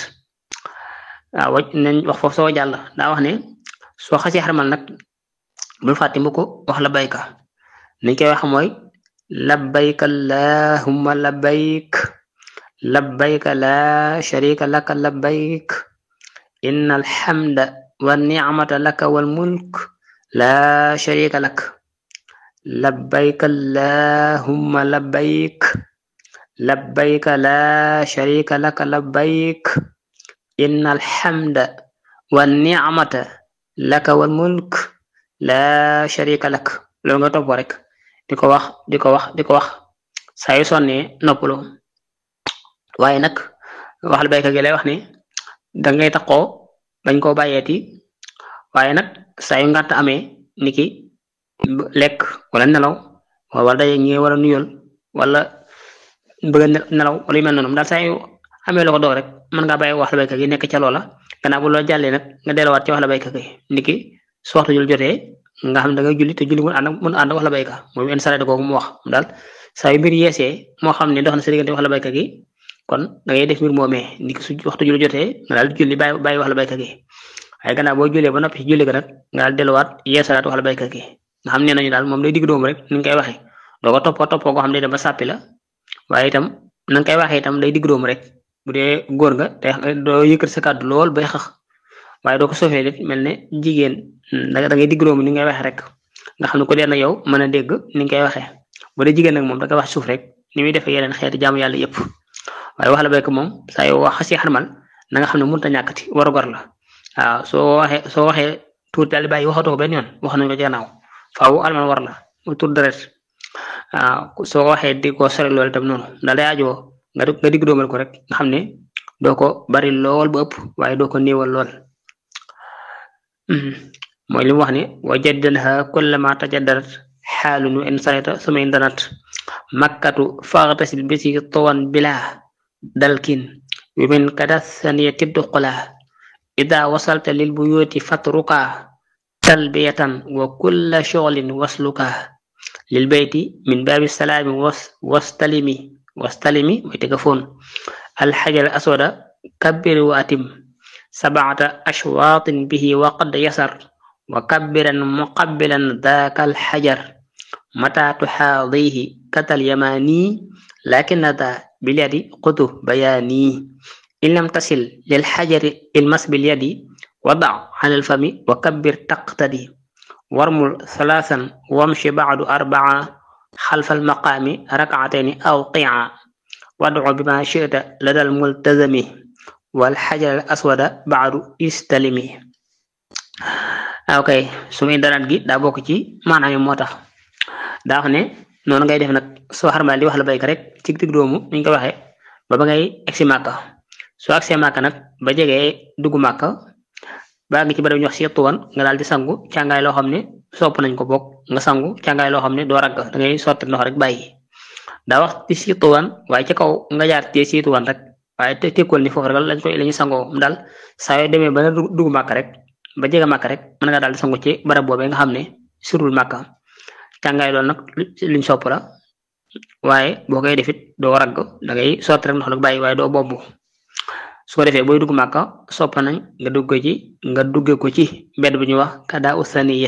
Speaker 5: waaw nañ wax foofu soo jàll daa wax ne soo xasee xarmal nag bul fàtte mu ko wax labayka niñ koy wax mooy labbayk allahumma labbayk labbayka la sharika laka labbayk innal hamda wa ni'mata laka wal mulk la sharika lak labbayk allahumma labbayk labbayk la sharika laka labbayk innal hamda wa ni'mata laka wal mulk la sharika lak loolu nga topp rek di ko wax saa yu sonnee noppalu waaye nag wax la baykat gi lay wax ni da ngay taxoo bañ koo bàyyeeti waaye nag saa yu ngàtt amee niki lekk wala nelaw wala daje ñi wala nuyol wala bëgg nelaw wala yu mel noonu daal saa yu amee loo ko doog rek mën ngaa bàyyi wax la baykat gi nekk ca loola gannaaw bu loo jàllee nag nga delluwaat ci wax la baykat gi niki su waxtu jul jotee nga xam da ngay julli te julli mun ànd wax la baykat mooy en sareet googu mu wax daal saa yu mbir yeesee moo xam ne dox na sa diggante wax la baykat gi kon da ngay def mbir moomee niki su waxtu julli jotee nga daal julli bàyyi wax la baykat gi waaye gannaaw boo jullee ba noppi ci julli ga nag nga daal delluwaat yeesalaat wax la baykat gi nga xam ne nañu daal moom day digg dóomu rek ni nga koy waxee doo ko toppoo goo xam ne day dem ba sàppi la waaye itam na nga koy waxee itam day digg dóomu rek bu dee góor nga te doo yëkkat sa kàddu lool bay xax waaye doo ko sofee it mel ne jigéen da ngay digg dóomu ni ngay waxee rek nga xam ne ko dee na yow mën a dégg ni nga koy waxee bu dee jigéen nag moom da nga wax suuf rek ni muy defee yeneen xeeti jaamu yàlla yëpp waaye wax la baykat moom saa yoo wax si xarmal na nga xam ne mënut a ñàkkati war a gor la waaw soo waxee tuuti daal di bàyyi waxatoo ko benn yoon wax nañ ko gannaaw faaw almal war la mu tur deret waaw soo ko waxee di ko sori loolu itam noonu daal day aajoo nga digg doomal ko rek nga xam ne doo ko bari lool ba ëpp waaye doo ko néewal lool mooy li mu wax ne wa jaddanha kullama tajaddarat xaalun in sarata suma in danat makkatu faghtasil bisi tawan bila dalkin wi min kada saniyati duqula ida wasalta lil buyuti fatruka talbiyatan wa kulla shughlin wasluka lil bayti min babi salaami wastalimi mooy tega foon alxajar aswada kabbir wa atim sab'ata ashwaatin bihi wa qad yasar وكبرا مقبلا ذاك الحجر متى تحاضيه كتى اليماني لكن ذا باليد قطه بياني إن لم تصل للحجر المس باليد وضع على الفم وكبر تقتدي وارمل ثلاثا وامشي بعد أربعة خلف المقام ركعتين أو قيعا وادعو بما شئت لدى الملتزم والحجر الأسود بعد استلمي. ok su muy daraat gi daa bokk ci maanaam yi moo tax daa wax ne noonu ngay def nag soo xarmal di wax la bayka rek ci dig doomu ni ñu ko waxee ba ngay egsi màkka soo agsee màkka nag ba jegee dugg màkka ba ngi ci bari ñu wax si tuwan nga daal di sangu càngaay loo xam ne sopp nañ ko bokk nga sangu càngaay loo xam ne doo ragg da ngay sotti ndox rek bàyyi daa wax ci si tuwan waaye ci kaw nga jaar te si tuwan rek waaye te tekkul ni foofu rek lañ koy la ñuy sangoo mu daal saa yoo demee ba dugg màkka rek ba jege màkk rek mën nga daal di sangu ci barab boobee nga xam ne surul màkka càngaay loolu nag luñ sopp la waaye boo koy defit doo ragg da ngay sotti rek ndox nag bàyyi waaye doo bobbu su ko defee booy dugg màkka sopp nañ nga dugge ko ci mbedd bu ñuy wax kada usaniya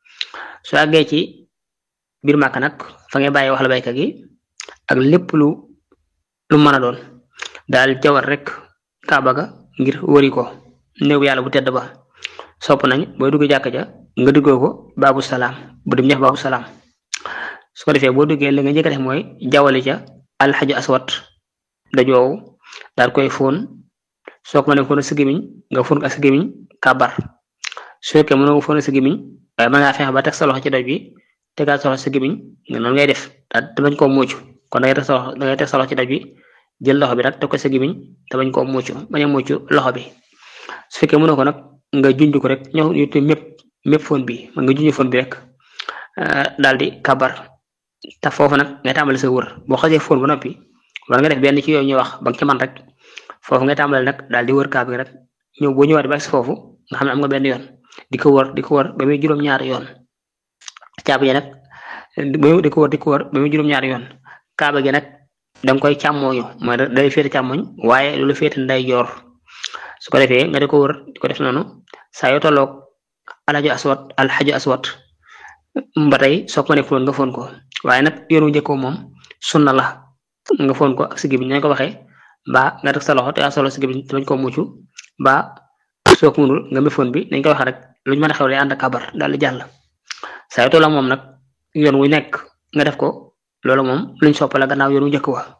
Speaker 5: su àggee ci biir màkka nag fa ngay bàyyi wax la baykat gi ak lépp lu mën a doon daal jawar rek kaaba ga ngir wëri ko néew yàlla bu tedd ba sopp nañ booy dugg jàkka ja nga duggoo ko baabu salaam bu dem ñeex baabu salaam su ko defee boo duggee li nga njëkk a def mooy jawali ca alxaju aswat dajoow daal koy fóon soo ko mënee fóon sa gémmiñ nga fóon ko ak sa gémmiñ kàbbar su fekkee mënoo fóon sa gémmiñ waaye mën ngaa fexe ba teg sa loxo ci doj bi tegaat sa loxo sa gémmiñ nga noonu ngay def daal te bañ koo muucu kon da ngay teg sa loxo ci doj bi jël loxo bi nag teg ko sa gémmiñ te bañ koo muucu bañ a muucu loxo bi su fekkee mënoo ko nag nga junj ko rek ñëw ñu mépp fóon bi nga junj fóon bi rek daal di kabar te foofu nag ngay tàmbali sa wër boo xasee fóon ba noppi wala nga def benn ci yooyu ñuy wax ba nga ci man rek foofu ngay tàmbali nag daal di wër kaab gi rek ñëw boo ñëwaat ba si foofu nga xam ne am nga benn yoon di ko wër ba muy juróom-ñaari yoon kaaba gi nag di ko wër ba muy juróom-ñaari yoon kaaba gi nag da nga koy càmmooñu mooy day féete càmmoñ waaye loolu féete ndeyjoor su ko defee nga di ko wër di ko def noonu saa yoo tolloog alxaju aswat ba tey soo ko mënee fóon nga fóon ko waaye nag yoonu njëkkoo moom sunna la nga fóon ko ak si gémmiñ nañ ko waxee ba nga teg sa loxo te solo si gémmiñ te bañ koo muccu ba soo ko mënul nga mi fóon bi nañ ko waxee rek luñ mën a xew lay ànd ak kabar daal di jàll saa yoo tolloo moom nag yoon wu nekk nga def ko loolu moom luñ soppala gannaaw yoonu njëkk wa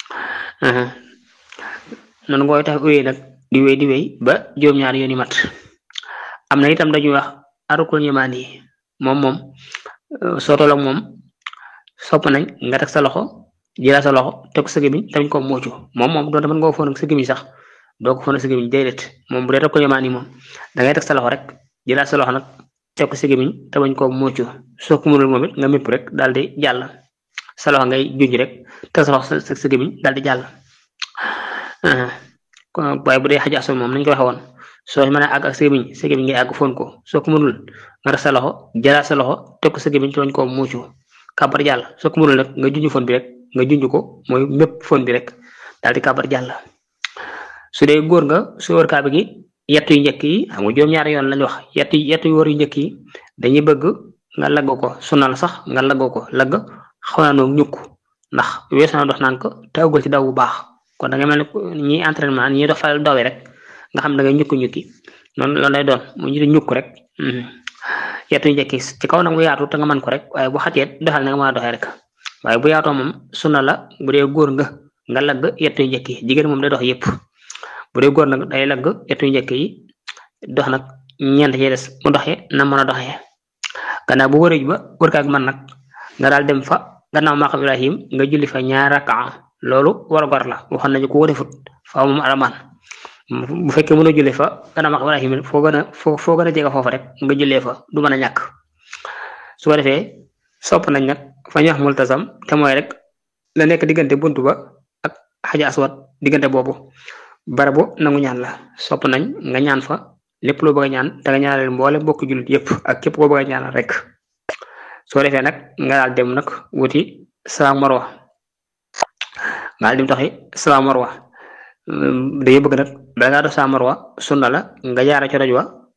Speaker 5: noonu ngooy tax uyee nag di wéy ba juróom-ñaari yoon yi mat am na itam dañuy wax arukul ñemaan yi moom soo tolloog moom sopp nañ nga teg sa loxo jëlaat sa loxo teg ko sa gémmiñ tamit ko muucu moom doon mën nga foon ak sa gémmiñ sax doo ko foon ak sa gémmiñ déedéet moom bu dee arukul ñemaan yi moom da ngay teg sa loxo rek jëlaat sa loxo nag teg ko sa gémmiñ te bañ koo muucu soo ko mënul moom it nga mépp rek daal di jàll sa loxo ngay junj rek teg sa loxo sa gémmiñ daal di jàll waaye bu dee xaj asul moom nañ ko waxe woon soo mën a àgg ak sa gémmiñ ngay àgg foon ko soo ko mënul nga def sa loxo jëlaat sa loxo teg ko sa gémmiñ te bañ koo muucu kàbbar jàll soo ko mënul nag nga junj foon bi rek nga junj ko mooy mépp foon bi rek daal di kàbbar jàll su dee góor nga su wër kaaba gi yett yu njëkk yi xam nga juróom-ñaari yoon lañ wax yett yu wër yu njëkk yi dañuy bëgg nga lagg ko sunna la sax nga laggoo ko lagg xaw naa noonu ñukk ndax weesu na dox naan ko te ëggul ci daw bu baax kon da ngay mel ni ñi entraînement ñi dox fal dawee rek nga xam da ngay ñukki noonu loolu lay doon mu ñu di ñukk rek yett yu njëkk yi ci kaw nag mu yaatu te nga mën ko rek waaye bu xatee doxal na nga mën a doxee rek waaye bu yaatoo moom sunna la bu dee góor nga lagg yett yu njëkk yi jigéen moom day dox yëpp bu dee góor nag day lagg yett yu njëkk yi dox nag ñeent ci des mu doxee na mën a doxee gannaaw bu wërëj ba wër kaag man nag nga daal dem fa gannaaw maqam Ibrahim nga julli fa ñaar rakaa loolu war la waxoon nañu ko defut faaw moom aramaan bu fekkee mënoo jullee fa gannaaw maqam Ibrahim foo gën a jege foofu rek nga jullee fa du mën a ñàkk su ko defee sopp nañ nag fa ñu wax multasam te mooy rek la nekk diggante buntu ba ak xaja aswat diggante boobu barabu nangu ñaan la sopp nañ nga ñaan fa lépp loo bëgg a ñaan da nga ñaanal mboole mbokk jullit yëpp ak képp koo bëgg a ñaanal rek soo defee nag nga daal dem nag wuti Safa Marwa nga daal dem taxi Safa Marwa dañuy bëgg nag bala ngaa def Safa Marwa sunna la nga jaara ci doj wa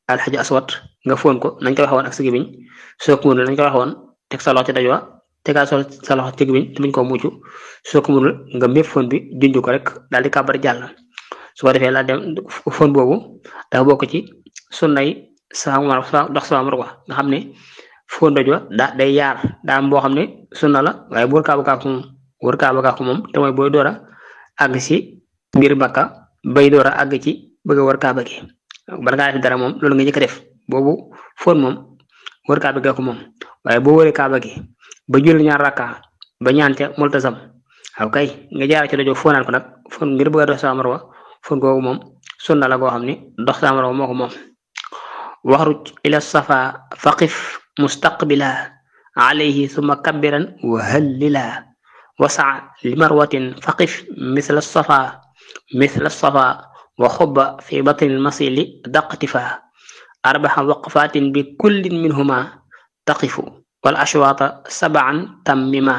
Speaker 5: alxaju aswad nga fóon ko nañ ko waxoon ak sa gémmiñ soo ko mënul nañ ko waxoon teg sa loxo ci daj wa tegaat sa loxo ci gémmiñ te buñ ko mucc soo ko mënul nga mépp fóon bi junj ko rek daal di kàbbar jàll su ko defee laa dem fóon boobu dafa bokk ci sunnay dox Safa Marwa nga xam ne fóon doj wa day yaar daa am boo xam ne sunna la waaye bu wër kaaba gaa ko moom te mooy booy door a àgg si biir Makka bay door a àgg ci bëgg a wër kaaba gi bala ngaa def dara moom loolu nga njëkk a def boobu fóon moom wër kaaba gaa ko moom waaye boo wëree kaaba gi ba julli ñaar rakka ba ñaan ca multazam waaw kay nga jaar ci dojoo fóonaat ko nag fóon ngir bëgg a dox Safa Marwa fóon googu moom sunna la goo xam ne dox Safa Marwa moo ko moom waxruj ila safa faqif mustaqbila alayhi summa kabbiran wa hallila wasa li marwatin faqif misla safa wa xubba fi batni almasili daqtifa arbaxa waqfatin bi kullin minhuma taqifu wal ashwaata saban tammima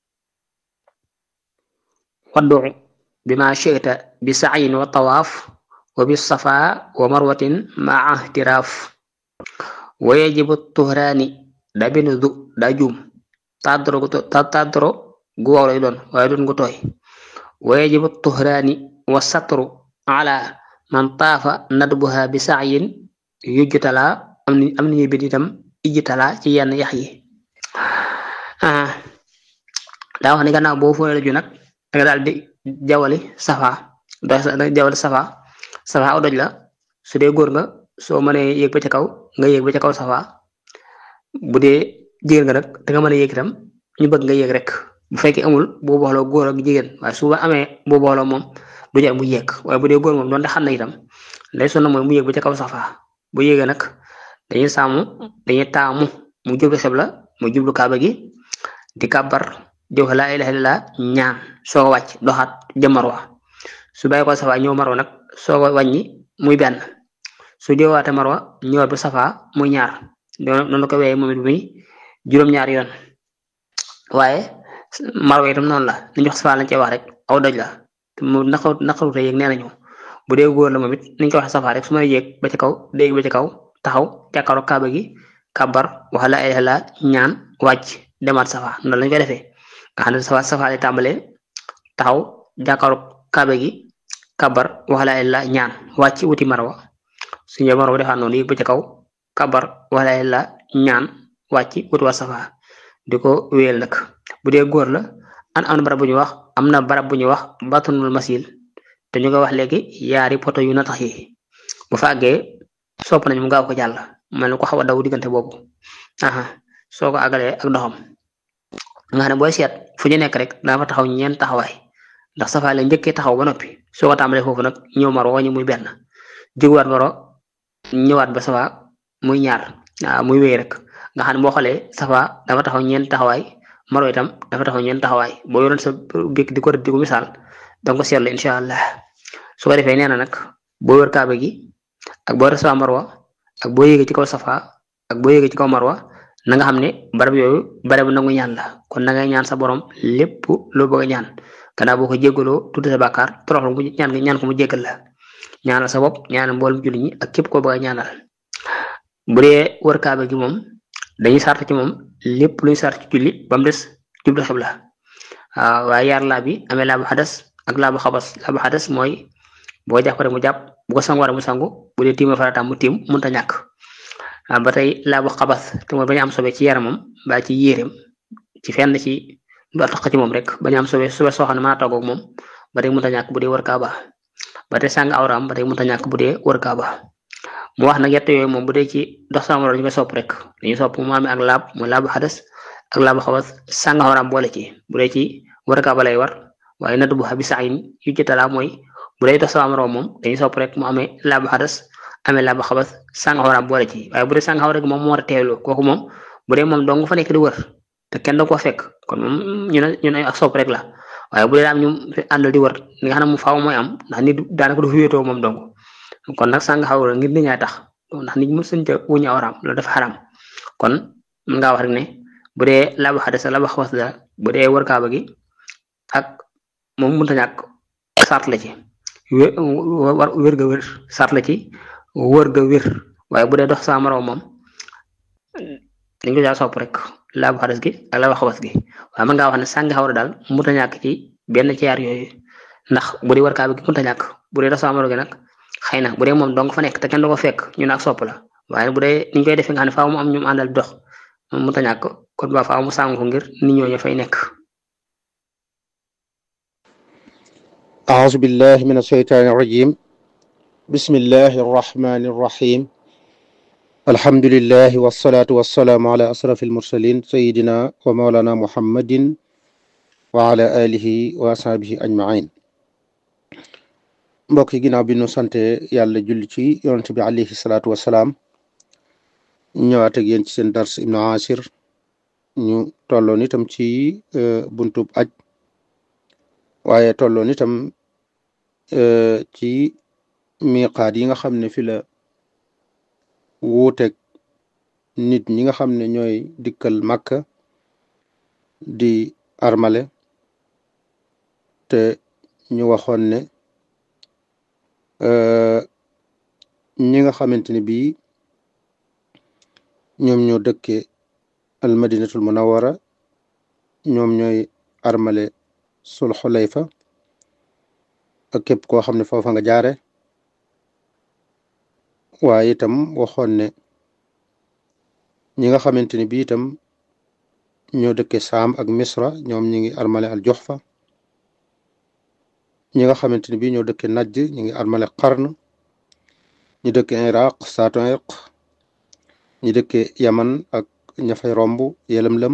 Speaker 5: waddu bima shita bi sa'yin wa tawaaf wa bi safa wa marwatin maa ihtiraaf wa yajibu tuhraani da benn daa juum tàddoro gu wow lay doon waaye doon gu tooy wa yajibu tuhraani wa satru ala man taafa nadbuha bi sa'yin yujtala am nañuy bind itam ijtala ci yenn yax yi daa wax ne gannaaw boo fóonee la ju nag da nga daal di jawali safa safa aw doj la su dee góor nga soo mënee yéeg ba ca kaw nga yéeg ba ca kaw safa bu dee jigéen nga nag da nga mën a yéeg itam ñu bëgg nga yéeg rek bu fekkee amul boo booloo góor ak jigéen waaye su amee boo booloo moom du jar mu yéeg waaye bu dee góor moom doon da xam na itam lay sonn mooy mu yéeg ba ca kaw safa bu yéegee nag dañuy taamu mu jublu xibla mu jublu kaaba gi di kàbbar di wax laa ilaha illallah ñaan soo ko wàcc doxaat jëm Marwa su bàyyi ko safa ñëw Marwa nag soo ko wàññi muy benn su jëwaate Marwa ñëwaat ba safa muy ñaar noonu ko wéyee moom it muy juróom-ñaari yoon waaye Marwa itam noonu la nañu wax safa lañ cey wax rek aw doj la mu naqarute yéeg nee nañu bu dee góor la moom it niñ ko wax safa rek su ma yéeg ba ci kaw dégg ba ci kaw taxaw jàkkaaroo kaaba gi kàbbar wax laa ilaaha illallaah ñaan wàcc demaat safa noonu lañ koy defee nga xam ne safa lay tàmbalee taxaw jàkkaaroo kaaba gi kàbbar wax laa ilaaha illallaah ñaan wàcc wuti Marwa su ñëwee Marwa defaat noonu yéeg ba ci kaw kàbbar wax laa ilaaha illallaah ñaan wàcc wuti waa safa di ko wéyal nag bu dee góor la am na barab bu ñuy wax batunul masil te ñu nga wax léegi yaari poto yu na tax yi bu fa àggee sopp nañ mu gaaw ko jàll mel ni ko xaw a daw diggante boobu soo ko àggalee ak doxam nga xam ne booy seet fu ñu nekk rek daa fa taxaw ñeent taxawaay ndax safa la njëkkee taxaw ba noppi soo ko tàmbalee foofu nag ñëw Marwa wañu muy benn jóguwaat Marwa ñëwaat ba safa muy ñaar muy wéy rek nga xam ne boo xoolee safa dafa taxaw ñeent taxawaay Marwa itam dafa taxaw ñeent taxawaay boo yoroon sa bik di ko rëdd di ko misaal danga ko seetlu incha allah su ko defee nee na nag boo wër kaaba gi ak boo Safa Marwa ak boo yéegee ci kaw safa ak boo yéegee ci kaw Marwa na nga xam ne barab yooyu barab nangu ñaan la kon na ngay ñaan sa borom lépp loo bëgg a ñaan gannaaw boo ko jéggaloo tudd sa bàkkaar toroxlu mu ñaan ko mu jéggal la ñaanal sa bopp ñaanal mboolem julli ñi ak képp koo bëgg a ñaanal bu dee wër kaaba gi moom dañuy sart ci moom lépp luñu sart ci julli ba mu des jublu xibla waaye yaar laa bi amee laabu xadas ak laabu xabas laabu xadas mooy boo jàpp rek mu jàpp bu ko sangu war mu sangu bu dee tiima farataam mu tiim mënta ñàkk ba tey laabu xabas te mooy bañ am sobe ci yaramam ba ci yéreem ci fenn ci lu tax ci moom rek bañ am sobe soo xam ne mën a toog ak moom ba tey mënta ñàkk bu dee wër kaaba ba tey sàng awraam ba tey mënta ñàkk bu dee wër kaaba mu wax nag yett yooyu moom bu dee ci dox Safa Marwa ñu koy sopp rek dañuy sopp mu amee ak laab mooy laabu xadas ak laabu xabas sàng awraam boole ci bu dee ci wër kaaba lay war waaye nadu bu xabi sax yu ci talaa mooy bu dee dox Safa Marwa moom dañuy sopp rek mu amee laabu xadas amee laabu xabas sàng awraam boole ci waaye bu dee sàng awra rek moom moo war a teewlu kooku moom bu dee moom dong fa nekk di wër te kenn da ko fekk kon moom ñu ne ak sopp rek la waaye bu dee am ñu àndal di wër li nga xam ne mu faaw mooy am ndax nit daanaka du fi wéetoo moom dong kon nag sàng awra ngir nit ñaay tax ndax nit mu sëñ ca wuñu awraam loolu dafa xaram kon mën ngaa wax rek ne bu dee laabu xadas laabu xabas la bu dee wër kaaba gi ak moom mënta ñàkk sart la ci wér ga wér sart la ci wër ga wér waaye bu dee dox sa moroom moom dañ ko jaa sopp rek laabu xadas gi ak laabu xabas gi waaye mën ngaa wax ne sàngi xawra daal mënut a ñàkk ci benn ci yaar yooyu ndax bu dee war kaa bi mënut a ñàkk bu dee dox sa moroom gi nag xëy na bu dee moom dong fa nekk te kenn du ko fekk ñu nag sopp la waaye bu dee niñ koy defee nga xam ne faaw mu am ñu àndal dox moom mënut a ñàkk kon ba faaw mu sàngu ko ngir nit ñooñu fay nekk.
Speaker 6: أعوذ بالله من الشيطان الرجيم بسم الله الرحمن الرحيم الحمد لله والصلاة والسلام على أشرف المرسلين سيدنا ومولانا محمد وعلى آله وأصحابه أجمعين mbokk yi ginnaaw bi nu sante yàlla julli ci yonent bi alayhi salaatu wasalaam ñëwaat ak yéen ci seen dars Ibnu Ashir ñu tolloon itam ci buntub aj waaye tolloon itam ci miqaat yi nga xam ne fi la wuuteeg nit ñi nga xam ne ñooy dikkal Makka di armale te ñu waxoon ne ñi nga xamante ne bii ñoom ñoo dëkke al madinatul munawwara ñoom ñooy armale sul xulayfa ak képp koo xam ne foofa nga jaare waaye itam waxoon ne ñi nga xamante ne bii itam ñoo dëkke saam ak misra ñoom ñi ngi armale al juhfa ñi nga xamante ne bii ñoo dëkke najd ñi ngi armale qarn ñi dëkke iraq saatoiq ñi dëkke yaman ak ña fay romb yelam-lam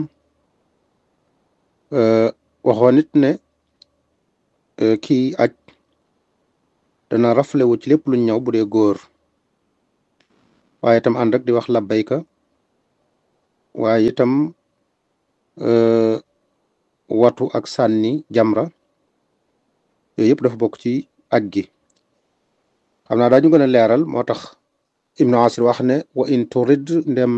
Speaker 6: waxoon it ne kii aj dana raflewu ci lépp luñ ñëw bu dee góor waaye itam ànd ak di wax labbayka waaye itam watu ak sànni jamra yooyu yëpp dafa bokk ci aj gi xam naa daañu gën a leeral moo tax Ibnu Asir wax ne wa in turid ndem